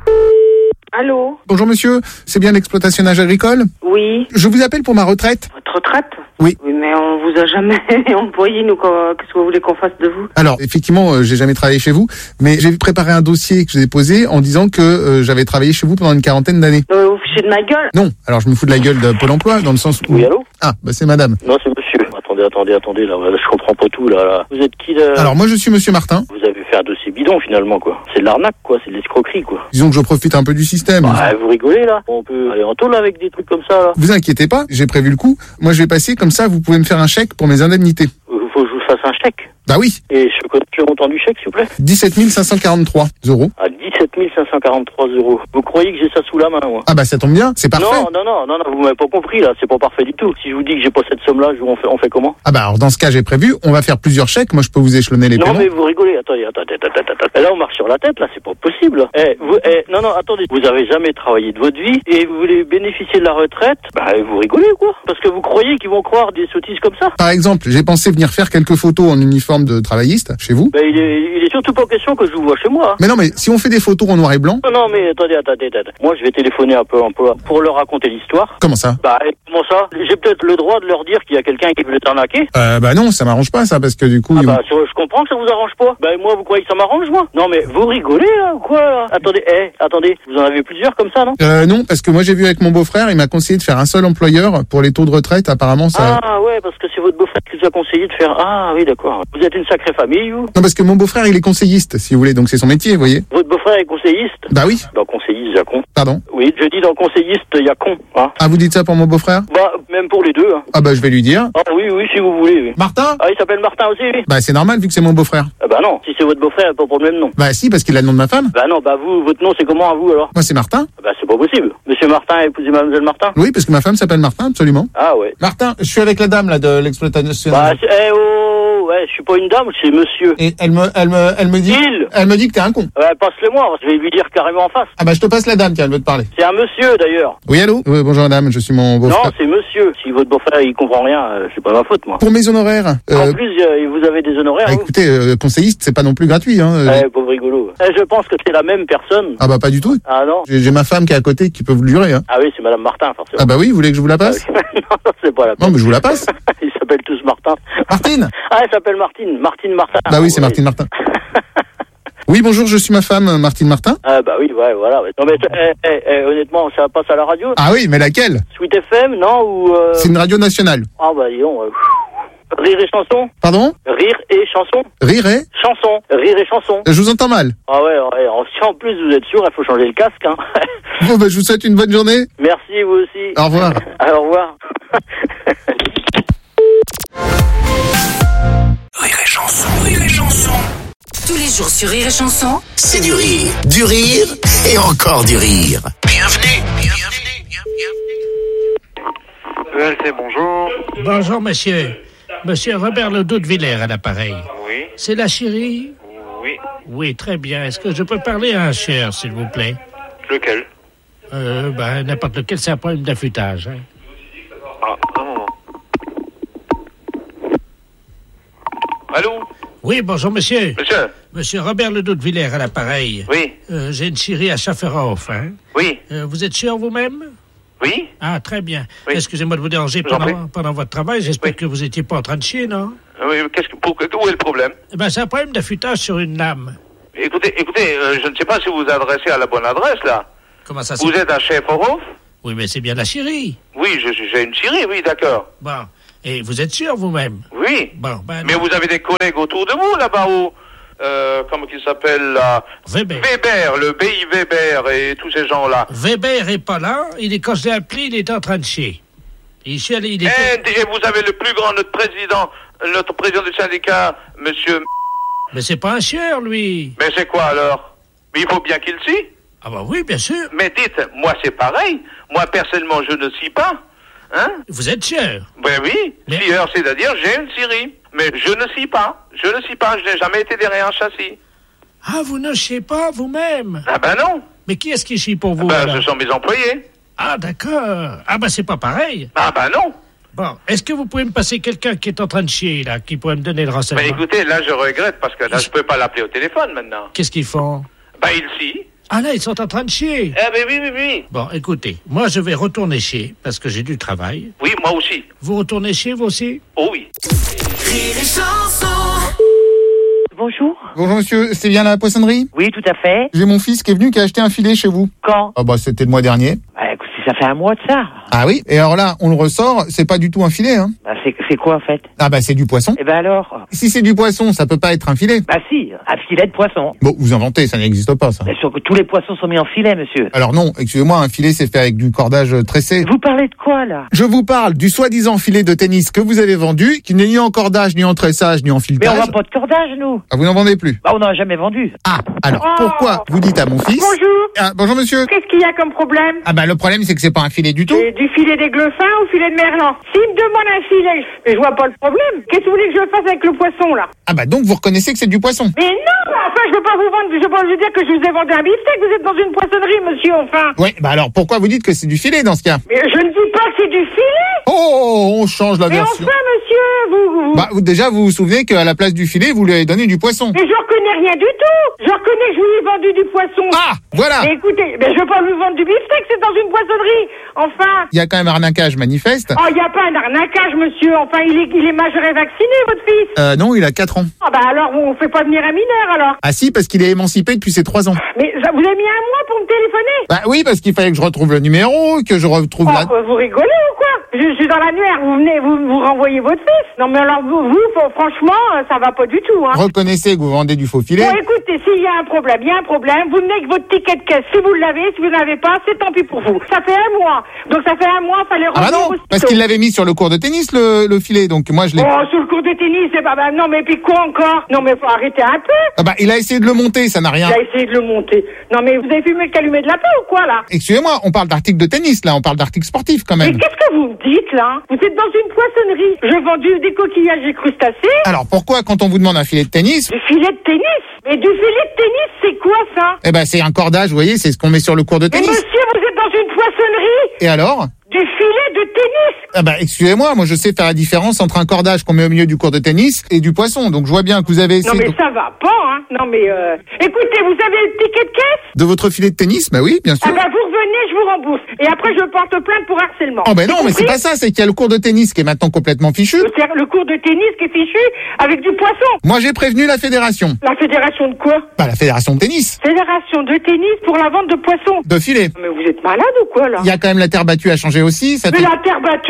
Allô? Bonjour monsieur, c'est bien l'exploitationnage agricole? Oui. Je vous appelle pour ma retraite. Votre retraite? Oui. Oui, mais on vous a jamais employé, nous, qu'est-ce que vous voulez qu'on fasse de vous? Alors, effectivement, euh, j'ai jamais travaillé chez vous, mais j'ai préparé un dossier que j'ai déposé en disant que euh, j'avais travaillé chez vous pendant une quarantaine d'années. Non, mais vous fichez de ma gueule? Non, alors je me fous de la gueule de Pôle emploi, dans le sens où... Oui, allô? Ah, bah c'est madame. Non, c'est monsieur. Attendez, attendez, attendez, là, là, je comprends pas tout, là, là. Vous êtes qui, là? Alors, moi, je suis monsieur Martin. Vous avez fait un dossier bidon, finalement, quoi. C'est de l'arnaque, quoi, c'est de l'escroquerie, quoi. Disons que je profite un peu du système. Bah, vous rigolez, là? On peut aller en tôle avec des trucs comme ça, là. Vous inquiétez pas, j'ai prévu le coup. Moi, je vais passer, comme ça, vous pouvez me faire un chèque pour mes indemnités. Il faut que je vous fasse un chèque. Bah oui. Et je connais le montant du chèque, s'il vous plaît. dix-sept mille cinq cent quarante-trois euros. À dix-sept mille cinq cent quarante-trois euros. Vous croyez que j'ai ça sous la main, moi? Ah bah ça tombe bien, c'est parfait. Non, non, non, non, non, vous m'avez pas compris, là. C'est pas parfait du tout. Si je vous dis que j'ai pas cette somme-là, je- on fait, on fait comment? Ah bah alors dans ce cas, j'ai prévu, on va faire plusieurs chèques. Moi, je peux vous échelonner les Non, paiements. mais vous rigolez. Attendez, attendez, attendez, attendez. attendez. Là, on marche sur la tête, là. C'est pas possible. Eh, vous, eh, non, non, attendez. Vous avez jamais travaillé de votre vie et vous voulez bénéficier de la retraite? Bah, vous rigolez, quoi. Parce que vous croyez qu'ils vont croire des sottises comme ça? Par exemple, j'ai pensé venir faire quelques photos en uniforme de travailliste chez vous. Bah, il est, il est surtout pas question que je vous vois chez moi. Hein. Mais non, mais si on fait des photos en noir et blanc, Non, non, mais attendez, attendez, attendez. Moi, je vais téléphoner un peu, un peu pour leur raconter l'histoire. comment ça? Bah, et comment ça? J'ai peut-être le droit de leur dire qu'il y a quelqu'un qui veut les arnaquer. Euh, bah non, ça m'arrange pas ça, parce que du coup... Ah ils vont- bah, je comprends que ça vous arrange pas. Bah, moi, vous croyez que ça m'arrange, moi? Non, mais vous rigolez, là, ou quoi, là? Attendez, eh, attendez. Vous en avez plusieurs comme ça, non? Euh, non, parce que moi j'ai vu avec mon beau-frère, il m'a conseillé de faire un seul employeur pour les taux de retraite. Apparemment, ça. Ah, ouais, parce que c'est votre beau-frère qui vous a conseillé de faire. Ah, oui, d'accord. Vous êtes une sacrée famille, vous? Non, parce que mon beau-frère, il est conseilliste, si vous voulez, donc c'est son métier, vous voyez. Votre beau-frère est conseilliste? Bah oui. Dans conseilliste, il y a con. Pardon. Oui, je dis dans conseilliste, il y a con, hein. Ah, vous dites ça pour mon beau-frère? Bah, même pour les deux, hein. Ah bah je vais lui dire. Ah, oui, oui, si vous voulez, oui. Martin? Ah, il s'appelle Martin aussi, oui. Bah c'est normal vu que c'est mon beau-frère. Ah, bah non. Si c'est votre beau-frère, pas pour le même nom. Bah si, parce qu'il a le nom de ma femme. Bah non, bah vous, votre nom, c'est comment à vous, alors? Moi c'est Martin. Ah, bah, c'est pas possible. Monsieur Martin a épousé Mademoiselle Martin? Oui, parce que ma femme s'appelle Martin, absolument. Ah, ouais. Martin, je suis avec la dame là de l'exploitation. Bah, c'est- eh, oh, ouais, je suis pas une dame, c'est monsieur. Et elle me, elle me, elle me dit, Il elle me dit que t'es un con. Ouais, passe-le moi, je vais lui dire carrément en face. Ah bah je te passe la dame, tiens, elle veut te parler. C'est un monsieur, d'ailleurs. Oui, allô? Oui, bonjour madame, je suis mon beau-frère. Non, c'est monsieur. Si votre beau-frère, il comprend rien, euh, c'est pas ma faute, moi. Pour mes honoraires. En euh, plus, euh, vous avez des honoraires, bah, vous? écoutez, euh, conseilliste, c'est pas non plus gratuit, hein. euh. Eh, pauvre rigolo. Eh, je pense que c'est la même personne. Ah bah pas du tout. Ah non? J'ai j'ai ma femme qui est à côté qui peut vous le jurer, hein. Ah oui, c'est Madame Martin, forcément. Ah bah oui, vous voulez que je vous la passe? non, c'est pas la Non, mais je vous la passe. Ils s'appellent tous Martin. Martine? Ah, elle s'appelle Martine. Martine Martin. Bah oui, c'est Martine Martin. Oui, bonjour, je suis ma femme, Martine Martin. Ah bah oui, ouais, voilà. ouais. Non mais eh, eh, eh, honnêtement, ça passe à la radio? Ah oui, mais laquelle? Sweet F M, non? Ou euh... C'est une radio nationale. Ah bah dis donc. euh, Rire et chanson? Pardon? Rire et chanson? Rire et? Chanson. Rire et chanson. Je vous entends mal. Ah ouais, ouais. En- Si en plus vous êtes sûr, il faut changer le casque, hein. Bon, bah, je vous souhaite une bonne journée. Merci, vous aussi. Au revoir. Au revoir. Rire et chanson, rire et chanson. Tous les jours sur Rire et Chanson, C'est du rire, du rire et encore du rire. Bienvenue, bienvenue, bienvenue. E L C, bonjour. Bonjour, monsieur. Monsieur Robert Ledoux de Villers à l'appareil. Oui. C'est la chérie? Oui. Oui, très bien. Est-ce que je peux parler à un cher, s'il vous plaît? Lequel? Euh, ben, n'importe lequel, c'est un problème d'affûtage. Hein. Ah, un moment. Allô? Oui, bonjour, monsieur. Monsieur? Monsieur Robert Ledoux de Villers à l'appareil. Oui. Euh, j'ai une chérie à Schafferhof, hein? Oui. Euh, vous êtes sûr vous-même? Oui. Ah, très bien. Oui. Excusez-moi de vous déranger Je vous en pendant, pendant votre travail. J'espère que vous étiez pas en train de chier, non? Oui, qu'est-ce que, pour, où est le problème? Eh ben, c'est un problème d'affûtage sur une lame. Écoutez, écoutez, euh, je ne sais pas si vous vous adressez à la bonne adresse, là. Comment ça se Vous êtes à Schafferhof? Oui, mais c'est bien la chérie. Oui, je- j'ai une Syrie, oui, d'accord. Bon. Et vous êtes sûr vous-même? Oui. Bon, ben. Mais vous avez des collègues autour de vous, là-bas, où, euh, comment qu'il s'appelle, là? Weber. Weber, le B I Weber et tous ces gens-là. Weber est pas là. Il est, quand je l'ai appelé, il est en train de chier. Il chie, il est... Et, et vous avez le plus grand, notre président, notre président du syndicat, monsieur... Mais c'est pas un chieur, lui. Mais c'est quoi, alors? Mais il faut bien qu'il scie. Ah bah oui, bien sûr. Mais dites, moi, c'est pareil. Moi, personnellement, je ne scie pas. Hein? Vous êtes chieur. Ben oui, Mais- scieur, c'est-à-dire j'ai une scierie. Mais je ne scie pas. Je ne scie pas. Je n'ai jamais été derrière un châssis. Ah, vous ne chiez pas vous-même. Ah ben non. Mais qui est-ce qui chie pour vous, Ben, alors? ce sont mes employés. Ah, d'accord. Ah, bah c'est pas pareil. Ah ben non. Bon, est-ce que vous pouvez me passer quelqu'un qui est en train de chier, là, qui pourrait me donner le Ben renseignement? écoutez, là, je regrette parce que là, je peux pas l'appeler au téléphone maintenant. Qu'est-ce qu'ils font? Ben il scie. Ah là, ils sont en train de chier. Eh ben oui, oui, oui. Bon, écoutez, moi je vais retourner chier, parce que j'ai du travail. Oui, moi aussi. Vous retournez chier, vous aussi? Oh oui. Rire et chanson. Bonjour. Bonjour monsieur, c'est bien la poissonnerie? Oui, tout à fait. J'ai mon fils qui est venu qui a acheté un filet chez vous. Quand? Ah bah c'était le mois dernier. Bah, écoute, ça fait un mois de ça. Ah oui? Et alors là, on le ressort, c'est pas du tout un filet, hein? Bah, c'est, c'est quoi, en fait? Ah bah c'est du poisson. Eh ben alors? Si c'est du poisson, ça peut pas être un filet. Bah si, un filet de poisson. Bon, vous inventez, ça n'existe pas ça. Bien sûr que tous les poissons sont mis en filet, monsieur. Alors non, excusez-moi, un filet c'est fait avec du cordage tressé. Vous parlez de quoi, là? Je vous parle du soi-disant filet de tennis que vous avez vendu, qui n'est ni en cordage, ni en tressage, ni en Mais filetage. on vend pas de cordage, nous. Ah, vous n'en vendez plus? Bah, on n'en a jamais vendu. Ah, alors Oh. pourquoi vous dites à mon fils... Bonjour. Ah, bonjour monsieur. Qu'est-ce qu'il y a comme problème? Ah bah le problème c'est que c'est pas un filet du tout. Et du filet des Gleffins ou filet de Merlan? S'il me demande un filet, je, je vois pas le problème. Qu'est-ce que vous voulez que je fasse avec le poisson, là? Ah bah donc vous reconnaissez que c'est du poisson. Mais non, enfin, je veux pas vous vendre, je veux pas vous dire que je vous ai vendu un beefsteak, vous êtes dans une poissonnerie, monsieur, enfin. Ouais, bah alors pourquoi vous dites que c'est du filet dans ce cas? Mais je ne dis pas que c'est du filet. Oh, on change la Mais version. enfin, monsieur, vous... vous... Bah vous- déjà vous vous souvenez qu'à la place du filet vous lui avez donné du poisson. Mais je reconnais rien du tout. Je reconnais que je vous ai vendu du poisson. Ah, voilà. Mais écoutez, mais je veux pas vous vendre du beefsteak, c'est dans une poissonnerie. Enfin. Il y a quand même arnaquage manifeste. Oh, il n'y a pas un arnaquage, monsieur. Enfin, il est, il est majeur et vacciné, votre fils. Euh non, il a quatre ans. Ah bah alors, on fait pas venir un mineur, alors. Ah si, parce qu'il est émancipé depuis ses trois ans. Mais ça, vous avez mis un mois pour me téléphoner. Bah oui, parce qu'il fallait que je retrouve le numéro, que je retrouve Oh, la... quoi, vous rigolez ou quoi? je, je suis dans l'annuaire, vous venez, vous, vous renvoyez votre fils. Non mais alors, vous, vous faut- franchement, euh, ça va pas du tout, hein. Reconnaissez que vous vendez du faux filet. Bon, écoutez, s'il y a un problème, il y a un problème, vous venez avec votre ticket de caisse. Si vous l'avez, si vous n'avez pas, c'est tant pis pour vous. Ça fait un mois. Donc ça fait un mois, fallait Ah bah revenir non, aussitôt. parce qu'il l'avait mis sur le cours de tennis, le, le filet, donc moi je l'ai... Oh, sur le cours de tennis, c'est pas... Bah, non, mais puis quoi encore? Non, mais faut arrêter un peu. Ah bah il a essayé de le monter, ça n'a rien... Il a essayé de le monter. Non, mais vous avez fumé le calumet de la peau ou quoi, là? Excusez-moi, on parle d'articles de tennis, là, on parle d'articles sportifs quand Mais même. qu'est-ce que vous me dites, là? Vous êtes dans une poissonnerie. Je vends du, des coquillages et crustacés. Alors pourquoi, quand on vous demande un filet de tennis, Du filet de tennis? Mais du filet de tennis, c'est quoi, ça? eh ben c'est un cordage, vous voyez, c'est ce qu'on met sur le cours de Mais tennis. monsieur, vous êtes dans une poissonnerie? Et alors? Du filet de tennis? Ah bah excusez-moi, moi je sais faire la différence entre un cordage qu'on met au milieu du cours de tennis et du poisson, donc je vois bien que vous avez Non, essayé mais de... ça va pas, hein. Non, mais euh... écoutez, vous avez le ticket de caisse? de votre filet de tennis, bah oui, bien sûr. Ah bah, vous revenez, je vous rembourse. Et après, je porte plainte pour harcèlement. Oh ben non, C'est mais c'est compris? pas ça, c'est qu'il y a le cours de tennis qui est maintenant complètement fichu. Le, ter- le cours de tennis qui est fichu avec du poisson. Moi j'ai prévenu la fédération. La fédération de quoi? Bah la fédération de tennis. Fédération de tennis pour la vente de poissons. De filet. Mais vous êtes malade ou quoi, là? Il y a quand même la terre battue à changer aussi. Ça Mais fait... la terre battue,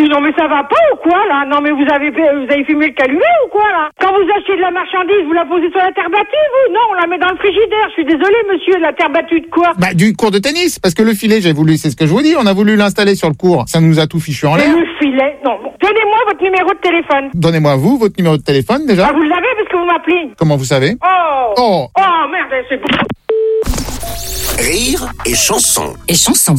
Non mais ça va pas ou quoi là? Non mais vous avez vous avez fumé le calumet ou quoi là? Quand vous achetez de la marchandise, vous la posez sur la terre battue vous? Non, on la met dans le frigidaire. Je suis désolé monsieur, la terre battue de quoi? Bah, du cours de tennis, parce que le filet, j'ai voulu, c'est ce que je vous dis, on a voulu l'installer sur le cours. Ça nous a tout fichu en l'air. Le filet, non. Bon. Donnez-moi votre numéro de téléphone. Donnez-moi vous, votre numéro de téléphone déjà. Ah, vous l'avez parce que vous m'appelez. Comment vous savez? Oh. Oh. Oh merde, c'est bon. Rire et chanson. Et chanson.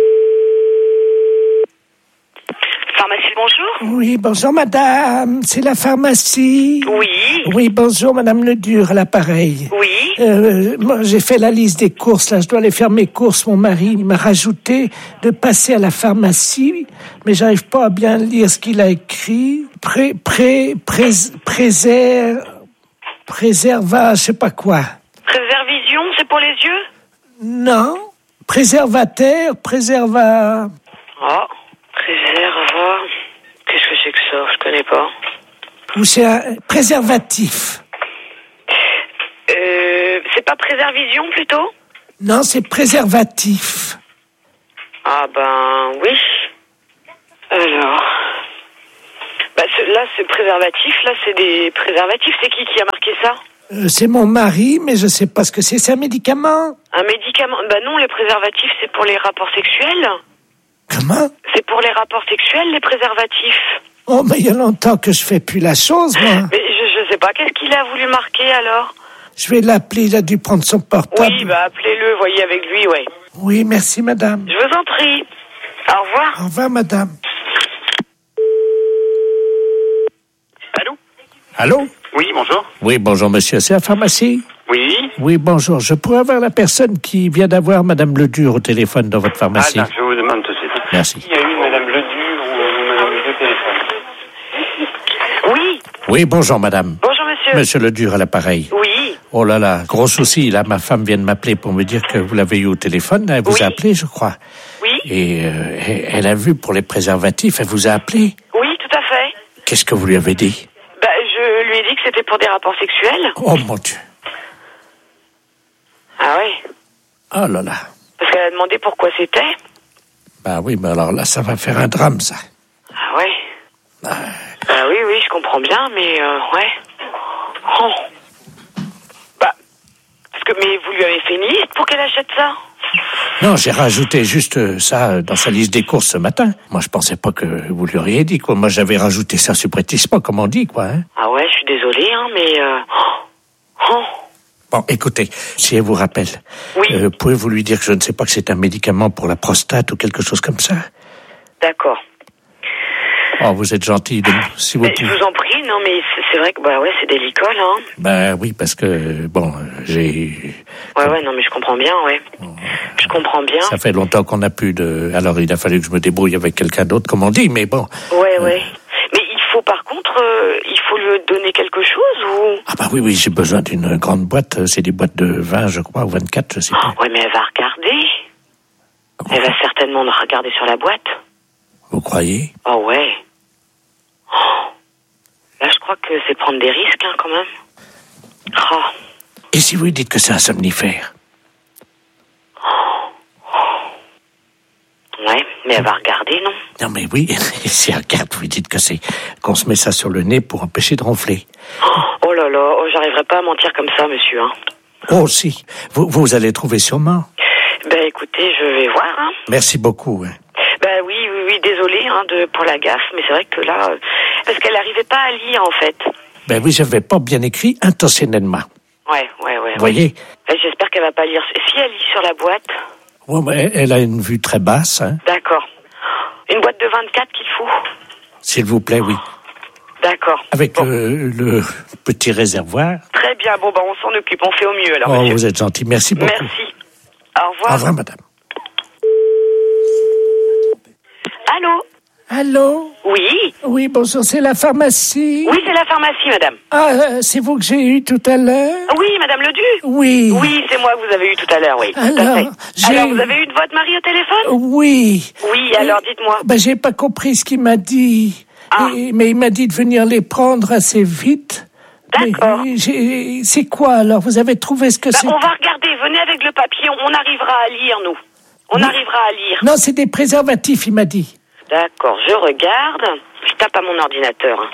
Pharmacie, bonjour. Oui, bonjour madame, c'est la pharmacie. Oui. Oui, bonjour madame Ledur, à l'appareil. Oui. Euh, moi, j'ai fait la liste des courses, là, je dois aller faire mes courses. Mon mari il m'a rajouté de passer à la pharmacie, mais j'arrive pas à bien lire ce qu'il a écrit. Pré, pré, pré, préserve, préserva, je sais pas quoi. Préservision, c'est pour les yeux? Non, préservateur, préserva... Oh, préserva... Qu'est-ce que c'est que ça? Je connais pas. Ou c'est un préservatif. Euh, c'est pas préservision plutôt? Non, c'est préservatif. Ah ben oui. Alors... Bah ce, là c'est préservatif, là c'est des préservatifs. C'est qui qui a marqué ça? Euh, c'est mon mari, mais je sais pas ce que c'est. C'est un médicament? Un médicament? Bah non, les préservatifs c'est pour les rapports sexuels. Comment? C'est pour les rapports sexuels, les préservatifs. Oh, mais il y a longtemps que je fais plus la chose, moi. Mais je, je sais pas, qu'est-ce qu'il a voulu marquer alors? Je vais l'appeler, il a dû prendre son portable. Oui, bah appelez-le, voyez avec lui, ouais. Oui, merci madame. Je vous en prie. Au revoir. Au revoir madame. Allô? Allô? Oui, bonjour. Oui, bonjour monsieur, c'est la pharmacie? Oui. Oui, bonjour. Je pourrais avoir la personne qui vient d'avoir madame Ledur au téléphone dans votre pharmacie? Ah, non, je vous demande tout de suite. Merci. Il y a eu madame Ledur ou madame Ledur au téléphone? Oui. Oui, bonjour madame. Bonjour monsieur. Monsieur Ledur à l'appareil. Oui. Oh là là, gros souci. Là, ma femme vient de m'appeler pour me dire que vous l'avez eu au téléphone. Elle vous Oui. a appelé, je crois. Oui. Et euh, elle- elle a vu pour les préservatifs. Elle vous a appelé. Oui, tout à fait. Qu'est-ce que vous lui avez dit? Bah je lui ai dit que c'était pour des rapports sexuels. Oh mon Dieu. Ah oui. Oh là là. Parce qu'elle a demandé pourquoi c'était. Bah oui, mais alors là, ça va faire un drame, ça. Ah ouais. Bah oui, oui, je comprends bien, mais euh, ouais. Oh. Bah, parce que, mais vous lui avez fait une liste pour qu'elle achète ça? Non, j'ai rajouté juste euh, ça euh, dans sa liste des courses ce matin. Moi, je pensais pas que vous lui auriez dit, quoi. Moi, j'avais rajouté ça subrepticement, comme on dit, quoi. Hein. Ah ouais, je suis désolée, hein, mais... Euh... Oh. Oh. Bon, écoutez, si elle vous rappelle, Oui. euh, pouvez-vous lui dire que je ne sais pas que c'est un médicament pour la prostate ou quelque chose comme ça? D'accord. Oh, vous êtes gentil, de... si vous Mais je pouvez. vous en prie, non, mais c'est, c'est vrai que, bah ouais, c'est délicat, là. Hein. Ben oui, parce que, bon, euh, j'ai... Ouais, ouais, non, mais je comprends bien, ouais. Je comprends bien. Ça fait longtemps qu'on n'a plus de... Alors, il a fallu que je me débrouille avec quelqu'un d'autre, comme on dit, mais bon. Ouais, ouais. Mais il faut, par contre, euh, il faut lui donner quelque chose, ou... Ah bah oui, oui, j'ai besoin d'une grande boîte. C'est des boîtes de vingt, je crois, ou vingt-quatre, je sais pas. Ouais, mais elle va regarder. Elle va certainement regarder sur la boîte. Vous croyez? Oh, ouais. Oh. Là, je crois que c'est prendre des risques, hein, quand même. Oh. Et si vous lui dites que c'est un somnifère? Ouais, mais elle va regarder, non? Non mais oui, si elle regarde, vous lui dites que c'est qu'on se met ça sur le nez pour empêcher de ronfler. Oh là là, oh, j'arriverai pas à mentir comme ça, monsieur, hein. Oh si, vous, vous allez trouver sûrement. Ben, écoutez, je vais voir, hein. Merci beaucoup. Hein. Ben oui, oui, oui, désolé, hein, de, pour la gaffe, mais c'est vrai que là... euh, parce qu'elle n'arrivait pas à lire, en fait. Ben oui, j'avais pas bien écrit intentionnellement. Ouais, ouais, ouais. Vous voyez? Ben, j'espère qu'elle va pas lire. Si elle lit sur la boîte... Ouais, mais elle a une vue très basse, hein. D'accord. Une boîte de vingt-quatre qu'il faut. S'il vous plaît, oui. D'accord. Avec euh, le petit réservoir. Très bien, bon, ben on s'en occupe, on fait au mieux, alors, Oh, monsieur. vous êtes gentil, merci beaucoup. Merci. Au revoir. Au revoir, madame. Allô? Allô? Oui? Oui, bonjour, c'est la pharmacie? Oui, c'est la pharmacie, madame. Ah, euh, c'est vous que j'ai eu tout à l'heure? Oui, madame Ledu? Oui. Oui, c'est moi que vous avez eu tout à l'heure, oui. Tout à Alors, fait. j'ai- Alors, vous avez eu de votre mari au téléphone? Oui. Oui, alors dites-moi. Ben, j'ai pas compris ce qu'il m'a dit. Ah. Et- mais il m'a dit de venir les prendre assez vite. D'accord. Mais j'ai- C'est quoi alors? Vous avez trouvé ce que Bah, c'est? on va regarder, venez avec le papier, on arrivera à lire, nous. On Non. arrivera à lire. Non, c'est des préservatifs, il m'a dit. D'accord, je regarde. Je tape à mon ordinateur. hein.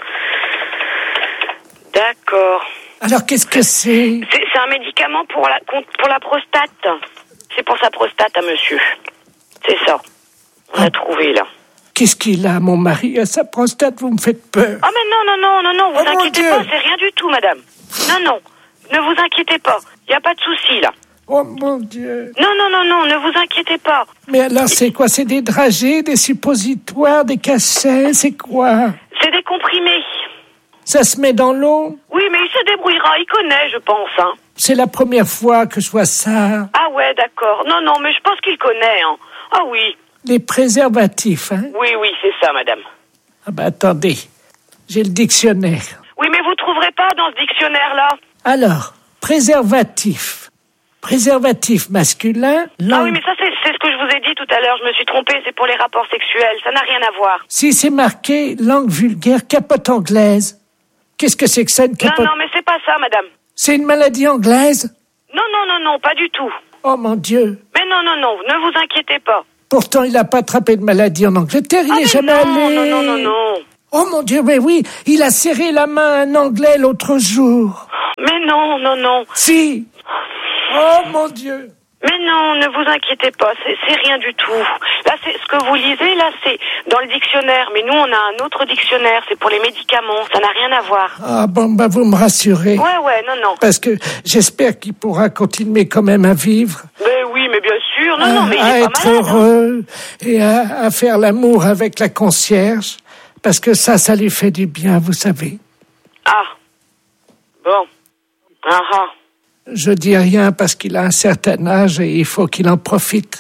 D'accord. Alors, qu'est-ce que c'est? C'est, c'est un médicament pour la, pour la prostate. C'est pour sa prostate à monsieur. C'est ça. On a trouvé, là. Qu'est-ce qu'il a, mon mari, à sa prostate? Vous me faites peur. Ah, mais non, non, non, non, non, vous Oh, mon inquiétez Dieu. pas, c'est rien du tout, madame. Non, non, ne vous inquiétez pas. Il n'y a pas de souci, là. Oh, mon Dieu. Non, non, non, non, ne vous inquiétez pas. Mais alors, c'est quoi? C'est des dragées, des suppositoires, des cachets? C'est quoi? C'est des comprimés. Ça se met dans l'eau? Oui, mais il se débrouillera, il connaît, je pense, hein. C'est la première fois que je vois ça. Ah ouais, d'accord. Non, non, mais je pense qu'il connaît, hein. Ah oui. Les préservatifs, hein? Oui, oui, c'est ça, madame. Ah ben, attendez. J'ai le dictionnaire. Oui, mais vous trouverez pas dans ce dictionnaire-là. Alors, préservatif. Préservatif masculin. Ah langue- oui, mais ça, c'est, c'est ce que je vous ai dit tout à l'heure. Je me suis trompée, c'est pour les rapports sexuels. Ça n'a rien à voir. Si c'est marqué langue vulgaire, capote anglaise. Qu'est-ce que c'est que ça, une capote? Non, non, mais c'est pas ça, madame. C'est une maladie anglaise? Non, non, non, non, pas du tout. Oh mon Dieu. Mais non, non, non, ne vous inquiétez pas. Pourtant, il n'a pas attrapé de maladie en Angleterre, il Ah, n'est mais jamais non, allé. non, non, non, non. Oh mon Dieu, mais oui, il a serré la main à un Anglais l'autre jour. Mais non, non, non. Si. Oh mon Dieu. Mais non, ne vous inquiétez pas, c'est, c'est rien du tout. Là, c'est ce que vous lisez, là, c'est dans le dictionnaire. Mais nous, on a un autre dictionnaire, c'est pour les médicaments. Ça n'a rien à voir. Ah bon, bah vous me rassurez. Ouais, ouais, non, non. Parce que j'espère qu'il pourra continuer quand même à vivre. Mais oui, mais bien sûr. Non, à, non, mais il à est être pas malade. hein. heureux et à, à faire l'amour avec la concierge. Parce que ça, ça lui fait du bien, vous savez. Ah. Bon. Ah ah. Je dis rien parce qu'il a un certain âge et il faut qu'il en profite.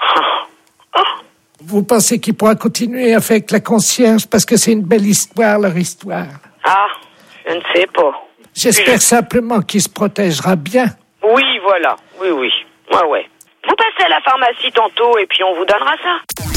Vous pensez qu'il pourra continuer avec la concierge parce que c'est une belle histoire, leur histoire. Ah, je ne sais pas. J'espère simplement qu'il se protégera bien. Oui, voilà. Oui, oui. Ouais, ouais. Vous passez à la pharmacie tantôt et puis on vous donnera ça.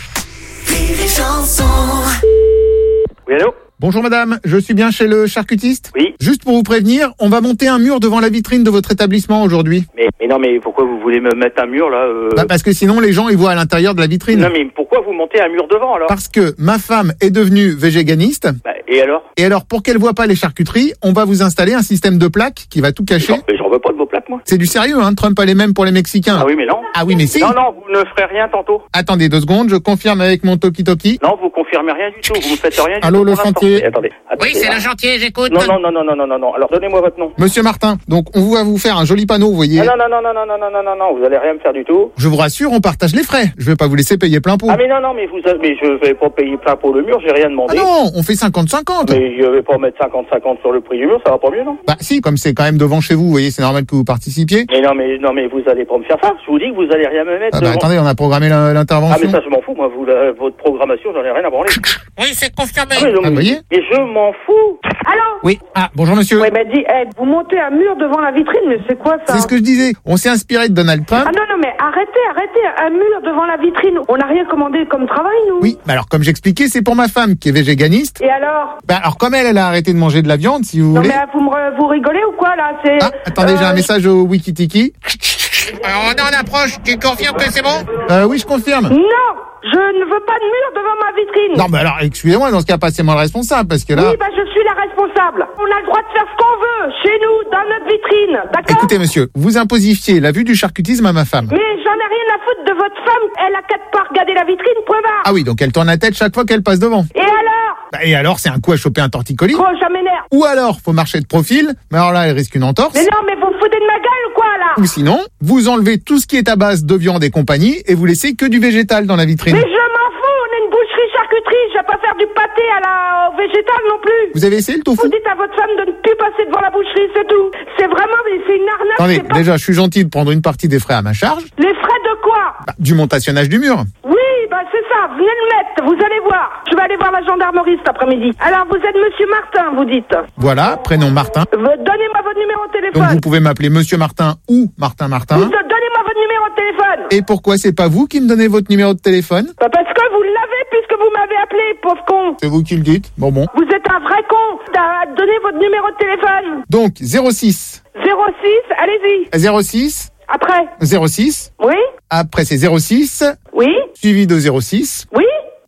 Oui, allô? Bonjour madame, je suis bien chez le charcutiste? Oui. Juste pour vous prévenir, on va monter un mur devant la vitrine de votre établissement aujourd'hui. Mais, mais non, mais pourquoi vous voulez me mettre un mur là euh... Bah, parce que sinon les gens ils voient à l'intérieur de la vitrine. Non, mais pourquoi vous montez un mur devant alors? Parce que ma femme est devenue végéganiste. Bah, et alors? Et alors pour qu'elle voit pas les charcuteries, on va vous installer un système de plaques qui va tout cacher. Non, mais j'en veux pas de vos plaques moi. C'est du sérieux, hein, Trump a les mêmes pour les Mexicains. Ah oui, mais non. Ah oui, mais si. Non, non, vous ne ferez rien tantôt. Attendez deux secondes, je confirme avec mon toki-toki. Non, vous confirmez rien du tout, vous ne faites rien du Allô, tout. le pour l'instant. chantier. Et attendez, attendez. Oui, c'est là. le chantier, j'écoute. Non, non, non, non, non, non, non, non. Alors donnez-moi votre nom. Monsieur Martin, donc on va vous faire un joli panneau, vous voyez. Ah, non, non, non, non, non, non, non, non, non, non, vous allez rien me faire du tout. Je vous rassure, on partage les frais. Je vais pas vous laisser payer plein pot. Ah mais non, non, mais vous, mais je vais pas payer plein pour le mur, j'ai rien Ah demandé. non, on fait cinquante cinquante. Mais je vais pas mettre cinquante cinquante sur le prix du mur, ça va pas mieux, non? Bah si, comme c'est quand même devant chez vous, vous voyez, c'est normal que vous participiez. Mais non, mais non, mais vous allez pas me faire ça. Je vous dis que vous allez rien me mettre. Ah bah devant. attendez, on a programmé la- l'intervention. Ah mais ça je m'en fous, moi, vous, la- votre programmation, j'en ai rien à branler. Oui, c'est confirmé. Ah, mais non, Ah, vous mais, voyez mais je m'en fous. Allô? Oui. Ah, bonjour monsieur. Ouais, mais dis, eh, vous montez un mur devant la vitrine, mais c'est quoi ça? C'est ce que je disais. On s'est inspiré de Donald Trump. Ah non, non, mais arrêtez, arrêtez, un mur devant la vitrine. On n'a rien commandé comme travail, nous. Oui, bah alors comme j'expliquais, c'est pour ma femme qui est végéganiste. Et alors? Bah alors comme elle, elle a arrêté de manger de la viande, si vous Non, voulez. mais vous, me, re- vous rigolez ou quoi, là? C'est. Ah, attendez, j'ai un euh, message au Wikitiki. Alors, on est en approche. Tu confirmes que c'est bon? Euh, oui, je confirme. Non! Je ne veux pas de mur devant ma vitrine. Non, mais alors, excusez-moi, dans ce cas, passez-moi le responsable, parce que là... Oui, bah je suis la responsable. On a le droit de faire ce qu'on veut, chez nous, dans notre vitrine, d'accord? Écoutez, monsieur, vous imposifiez la vue du charcutisme à ma femme. Mais j'en ai rien à foutre de votre femme. Elle a quatre pas regarder la vitrine, point barre. Ah oui, donc elle tourne la tête chaque fois qu'elle passe devant. Et alors? Bah, et alors, c'est un coup à choper un torticolis. Oh, ça m'énerve. Ou alors, faut marcher de profil, mais alors là, elle risque une entorse. Mais non, mais vous vous foutez de ma gueule ou quoi, là? Ou sinon, vous enlevez tout ce qui est à base de viande et compagnie, et vous laissez que du végétal dans la vitrine. Mais je m'en fous, on est une boucherie charcuterie, je vais pas faire du pâté à la au végétal non plus. Vous avez essayé le tofu? Vous dites à votre femme de ne plus passer devant la boucherie, c'est tout. C'est vraiment, c'est une arnaque. Attendez, c'est pas... déjà, je suis gentil de prendre une partie des frais à ma charge. Les frais de quoi? Bah, du montationnage du mur. Oui, bah c'est ça, venez le mettre, vous allez voir. Je vais aller voir la gendarmerie cet après-midi. Alors vous êtes monsieur Martin, vous dites? Voilà, prénom Martin. V- Donnez-moi votre numéro de téléphone. Donc vous pouvez m'appeler Monsieur Martin ou Martin Martin. Vous- Donnez-moi votre numéro de téléphone. Et pourquoi c'est pas vous qui me donnez votre numéro de téléphone? Bah parce que vous l'avez puisque vous m'avez appelé, pauvre con. C'est vous qui le dites. Bon bon. Vous êtes un vrai con. T'as donné votre numéro de téléphone. Donc zéro six. zéro six, allez-y. zéro six. Après. zéro six. Oui. Après c'est zéro six. Oui. Suivi de zéro six. Oui.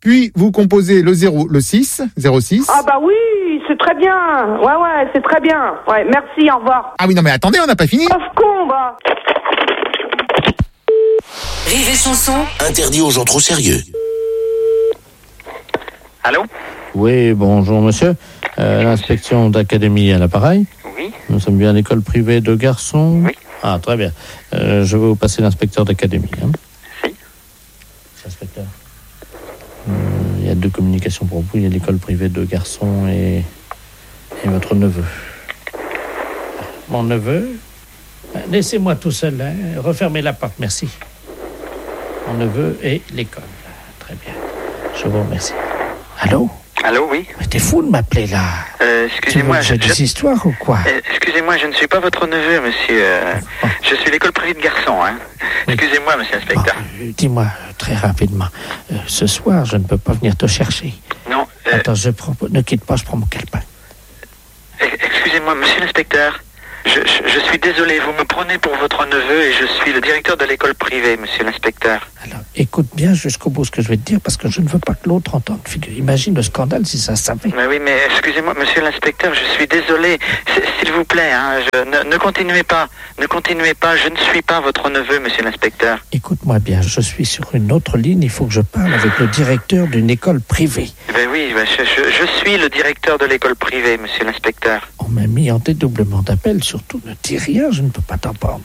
puis vous composez le zéro, le six, zéro six. Ah bah oui, c'est très bien. Ouais, ouais, c'est très bien. Ouais, merci, au revoir. Ah oui, non mais attendez, on n'a pas fini. Pauvre con, va. Rire et chanson. Interdit aux gens trop sérieux. Allô? Oui, bonjour monsieur. Euh, l'inspection d'académie à l'appareil. Oui. Nous sommes bien à l'école privée de garçons. Oui. Ah, très bien. Euh, je vais vous passer l'inspecteur d'académie. Hein. Si. Inspecteur. Euh, il y a deux communications pour vous. Il y a l'école privée de garçons et, et votre neveu. Mon neveu. Laissez-moi tout seul. Hein. Refermez la porte, merci. Mon neveu et l'école. Très bien. Je vous remercie. Allô? Allô, oui. Mais t'es fou de m'appeler là. Euh, excusez-moi. Tu veux que j'ai des histoires ou quoi? Euh, excusez-moi, je ne suis pas votre neveu, monsieur. Euh, oh. Je suis l'école privée de garçons, hein. Oui. Excusez-moi, monsieur l'inspecteur. Bon, euh, dis-moi euh, très rapidement. Euh, ce soir, je ne peux pas venir te chercher. Non. Euh... Attends, je prends. Ne quitte pas, je prends mon calepin. Excusez-moi, monsieur l'inspecteur. Je, je, je suis désolé, vous me prenez pour votre neveu et je suis le directeur de l'école privée, monsieur l'inspecteur. Alors, écoute bien jusqu'au bout ce que je vais te dire parce que je ne veux pas que l'autre entende. Imagine le scandale si ça savait. Mais oui, mais excusez-moi, monsieur l'inspecteur, je suis désolé. S'il vous plaît, hein, je, ne, ne continuez pas. Ne continuez pas, je ne suis pas votre neveu, monsieur l'inspecteur. Écoute-moi bien, je suis sur une autre ligne, il faut que je parle avec le directeur d'une école privée. Ben oui, ben je, je, je suis le directeur de l'école privée, monsieur l'inspecteur. On m'a mis en dédoublement d'appel. Surtout, ne dis rien, je ne peux pas t'entendre.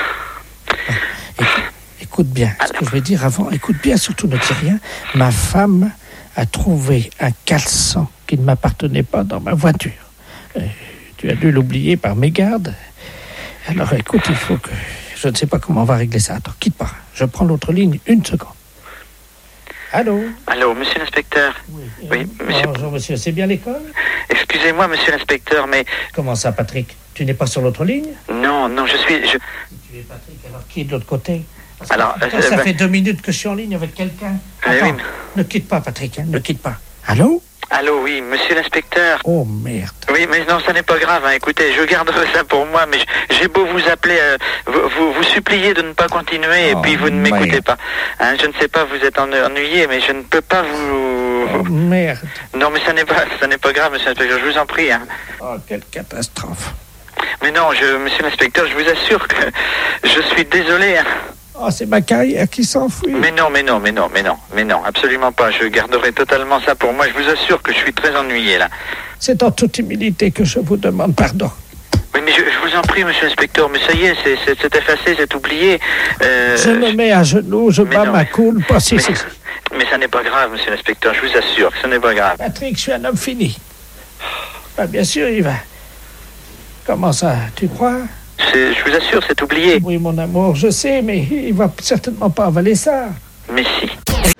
Écoute, écoute bien, ce que je vais dire avant, écoute bien, surtout ne dis rien. Ma femme a trouvé un caleçon qui ne m'appartenait pas dans ma voiture. Euh, tu as dû l'oublier par mégarde. Alors écoute, il faut que... Je ne sais pas comment on va régler ça. Attends, quitte pas. Je prends l'autre ligne, une seconde. Allô? Allô, monsieur l'inspecteur? Oui, oui monsieur... Bonjour, monsieur, c'est bien l'école? Excusez-moi, monsieur l'inspecteur, mais... Comment ça, Patrick? Tu n'es pas sur l'autre ligne? Non, non, je suis... Je... Tu es Patrick, alors qui est de l'autre côté? Parce alors, que, euh, ça bah... fait deux minutes que je suis en ligne avec quelqu'un. Attends, oui, mais... ne quitte pas, Patrick, hein, ne quitte pas. Allô? Allô, oui, monsieur l'inspecteur. Oh, merde. Oui, mais non, ça n'est pas grave, hein. Écoutez, je garderai ça pour moi, mais j'ai beau vous appeler, euh, vous, vous, vous supplier de ne pas continuer, oh, et puis vous ne m'écoutez merde. pas. Hein, je ne sais pas, vous êtes ennuyé, mais je ne peux pas vous... Oh, merde. Non, mais ça n'est pas, ça n'est pas grave, monsieur l'inspecteur, je vous en prie. Hein. Oh, quelle catastrophe. Mais non, je, monsieur l'inspecteur, je vous assure que je suis désolé, hein. Oh, c'est ma carrière qui s'enfuit. Mais non, mais non, mais non, mais non, mais non, absolument pas. Je garderai totalement ça pour moi. Je vous assure que je suis très ennuyé, là. C'est en toute humilité que je vous demande pardon. Oui, mais je, je vous en prie, monsieur l'inspecteur, mais ça y est, c'est, c'est, c'est effacé, c'est oublié. Euh, je me mets à genoux, je bats non, ma coule. Pas si, mais, si. mais ça n'est pas grave, monsieur l'inspecteur, je vous assure que ce n'est pas grave. Patrick, je suis un homme fini. Bah, bien sûr, il va... Comment ça, tu crois? C'est, je vous assure, c'est oublié. Oui, mon amour, je sais, mais il va certainement pas avaler ça. Mais si.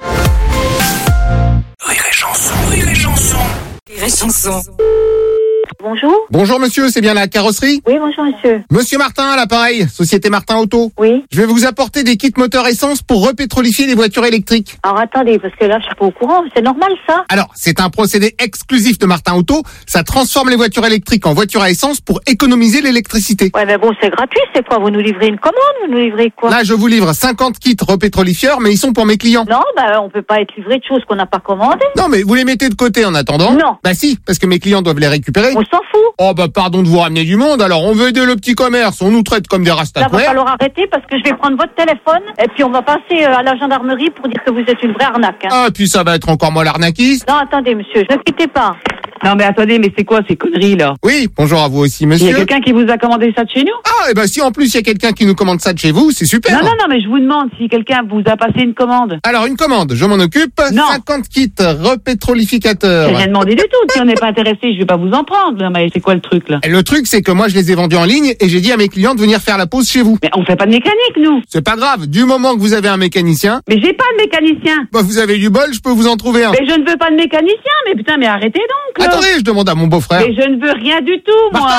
Rire et chanson, rire et chanson. Rire et chanson. Bonjour. Bonjour monsieur, c'est bien la carrosserie? Oui, bonjour monsieur. Monsieur Martin à l'appareil, Société Martin Auto. Oui. Je vais vous apporter des kits moteur essence pour repétrolifier les voitures électriques. Alors attendez, parce que là je suis pas au courant, c'est normal ça? Alors, c'est un procédé exclusif de Martin Auto, ça transforme les voitures électriques en voitures à essence pour économiser l'électricité. Ouais mais bon, c'est gratuit, c'est quoi? Vous nous livrez une commande, vous nous livrez quoi? Là, je vous livre cinquante kits repétrolifieurs, mais ils sont pour mes clients. Non, bah on peut pas être livré de choses qu'on n'a pas commandées. Non, mais vous les mettez de côté en attendant? Non. Bah si, parce que mes clients doivent les récupérer. On s'en fout. Oh bah pardon de vous ramener du monde, alors on veut aider le petit commerce, on nous traite comme des Là, rastafouères. va falloir arrêter parce que je vais prendre votre téléphone et puis on va passer à la gendarmerie pour dire que vous êtes une vraie arnaque. Hein. Ah, puis ça va être encore moi l'arnaquiste. Non, attendez monsieur, ne quittez pas. Non mais attendez, mais c'est quoi ces conneries là? Oui, bonjour à vous aussi Il monsieur. y a quelqu'un qui vous a commandé ça de chez nous? Ah, et bah si en plus il y a quelqu'un qui nous commande ça de chez vous, c'est super. Non, non, non, mais je vous demande si quelqu'un vous a passé une commande. Alors une commande, je m'en occupe. Non. cinquante kits repétrolificateurs. J'ai rien demandé du tout. Si on n'est pas intéressé, je vais pas vous en prendre. Non, mais c'est quoi le truc là? Et le truc c'est que moi je les ai vendus en ligne et j'ai dit à mes clients de venir faire la pause chez vous. Mais on fait pas de mécanique nous. C'est pas grave, du moment que vous avez un mécanicien. Mais j'ai pas de mécanicien. Bah vous avez du bol, je peux vous en trouver un. Mais je ne veux pas de mécanicien. Mais putain, mais arrêtez donc. Là. Attendez, je demande à mon beau-frère. Mais je ne veux rien du tout, moi. Martin,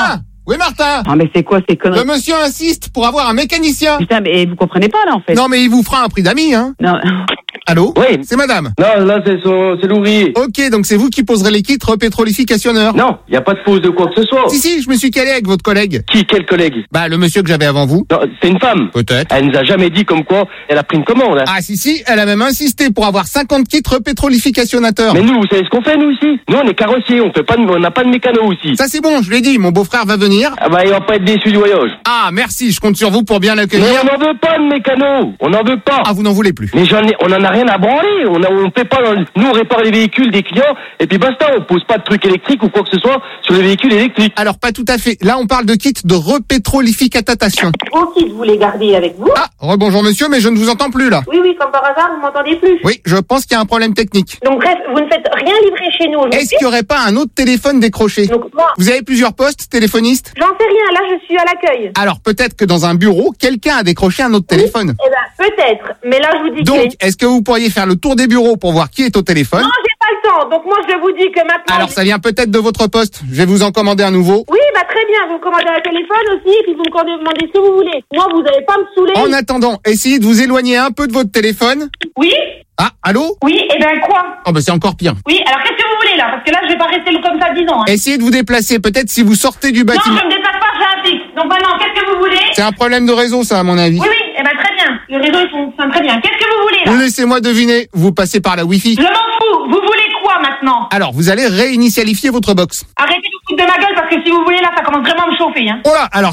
Oui, Martin. Ah, mais c'est quoi ces conneries? Le monsieur insiste pour avoir un mécanicien. Putain, mais vous comprenez pas, là, en fait. Non, mais il vous fera un prix d'amis, hein. Non. Allô? Oui. C'est madame. Non, là, c'est son, c'est l'ouvrier. Ok, donc c'est vous qui poserez les kits repétrolificationneurs. Non, il n'y a pas de pause de quoi que ce soit. Si, si, je me suis calé avec votre collègue. Qui, quel collègue? Bah, le monsieur que j'avais avant vous. Non, c'est une femme. Peut-être. Elle nous a jamais dit comme quoi elle a pris une commande, hein. Ah, si, si, elle a même insisté pour avoir cinquante kits repétrolificationnateurs. Mais nous, vous savez ce qu'on fait, nous, ici? Nous, on est carrossiers, on fait pas de, on n'a pas de mécano ici. Ça, c'est bon, je l'ai dit, mon beau-frère va venir. Ah bah, il va pas être déçu du voyage. Ah, merci, je compte sur vous pour bien l'accueillir. Mais on n'en veut pas de mécano. On n'en veut pas. Ah, vous n'en voulez plus. Mais j'en ai, on en a rien à branler. On a, on fait pas, dans, nous, on répare les véhicules des clients, et puis basta, on pose pas de trucs électriques ou quoi que ce soit sur les véhicules électriques. Alors, pas tout à fait. Là, on parle de kits de repétrolificatation. Vos kits, vous les gardez avec vous? Ah, rebonjour monsieur, mais je ne vous entends plus là. Oui, oui, comme par hasard, vous m'entendez plus. Oui, je pense qu'il y a un problème technique. Donc bref, vous ne faites rien livrer chez nous aujourd'hui. Est-ce qu'il n'y aurait pas un autre téléphone décroché? Donc moi, Vous avez plusieurs postes téléphonistes? j'en sais rien, là je suis à l'accueil. Alors peut-être que dans un bureau, quelqu'un a décroché un autre téléphone. Eh ben peut-être, mais là je vous dis que... Donc, est-ce que vous pourriez faire le tour des bureaux pour voir qui est au téléphone? Non, j'ai pas le temps, donc moi je vous dis que maintenant... Alors ça vient peut-être de votre poste. Je vais vous en commander un nouveau. Oui, bah très bien, vous me commandez un téléphone aussi, et puis vous me commandez ce que vous voulez. Moi, vous n'allez pas me saouler. En attendant, essayez de vous éloigner un peu de votre téléphone. Oui? Ah, allô? Oui, et ben quoi? Oh bah c'est encore pire. Oui, alors qu'est-ce que vous voulez là? Parce que là, je vais pas rester comme ça dix ans. Hein. Essayez de vous déplacer, peut-être si vous sortez du bâtiment. Non, je me déplace pas, j'ai un fixe. Donc maintenant, qu'est-ce que vous voulez? C'est un problème de réseau ça à mon avis. Oui, oui, et ben très bien. Le réseau, il fonctionne très bien. Qu'est-ce que vous voulez là? Laissez-moi deviner, vous passez par la Wi-Fi. Je m'en fous. Vous voulez quoi maintenant? Alors, vous allez réinitialifier votre box. Arrêtez de vous foutre de ma gueule parce que si vous voulez là, ça commence vraiment à me chauffer. Hein. Oh là, alors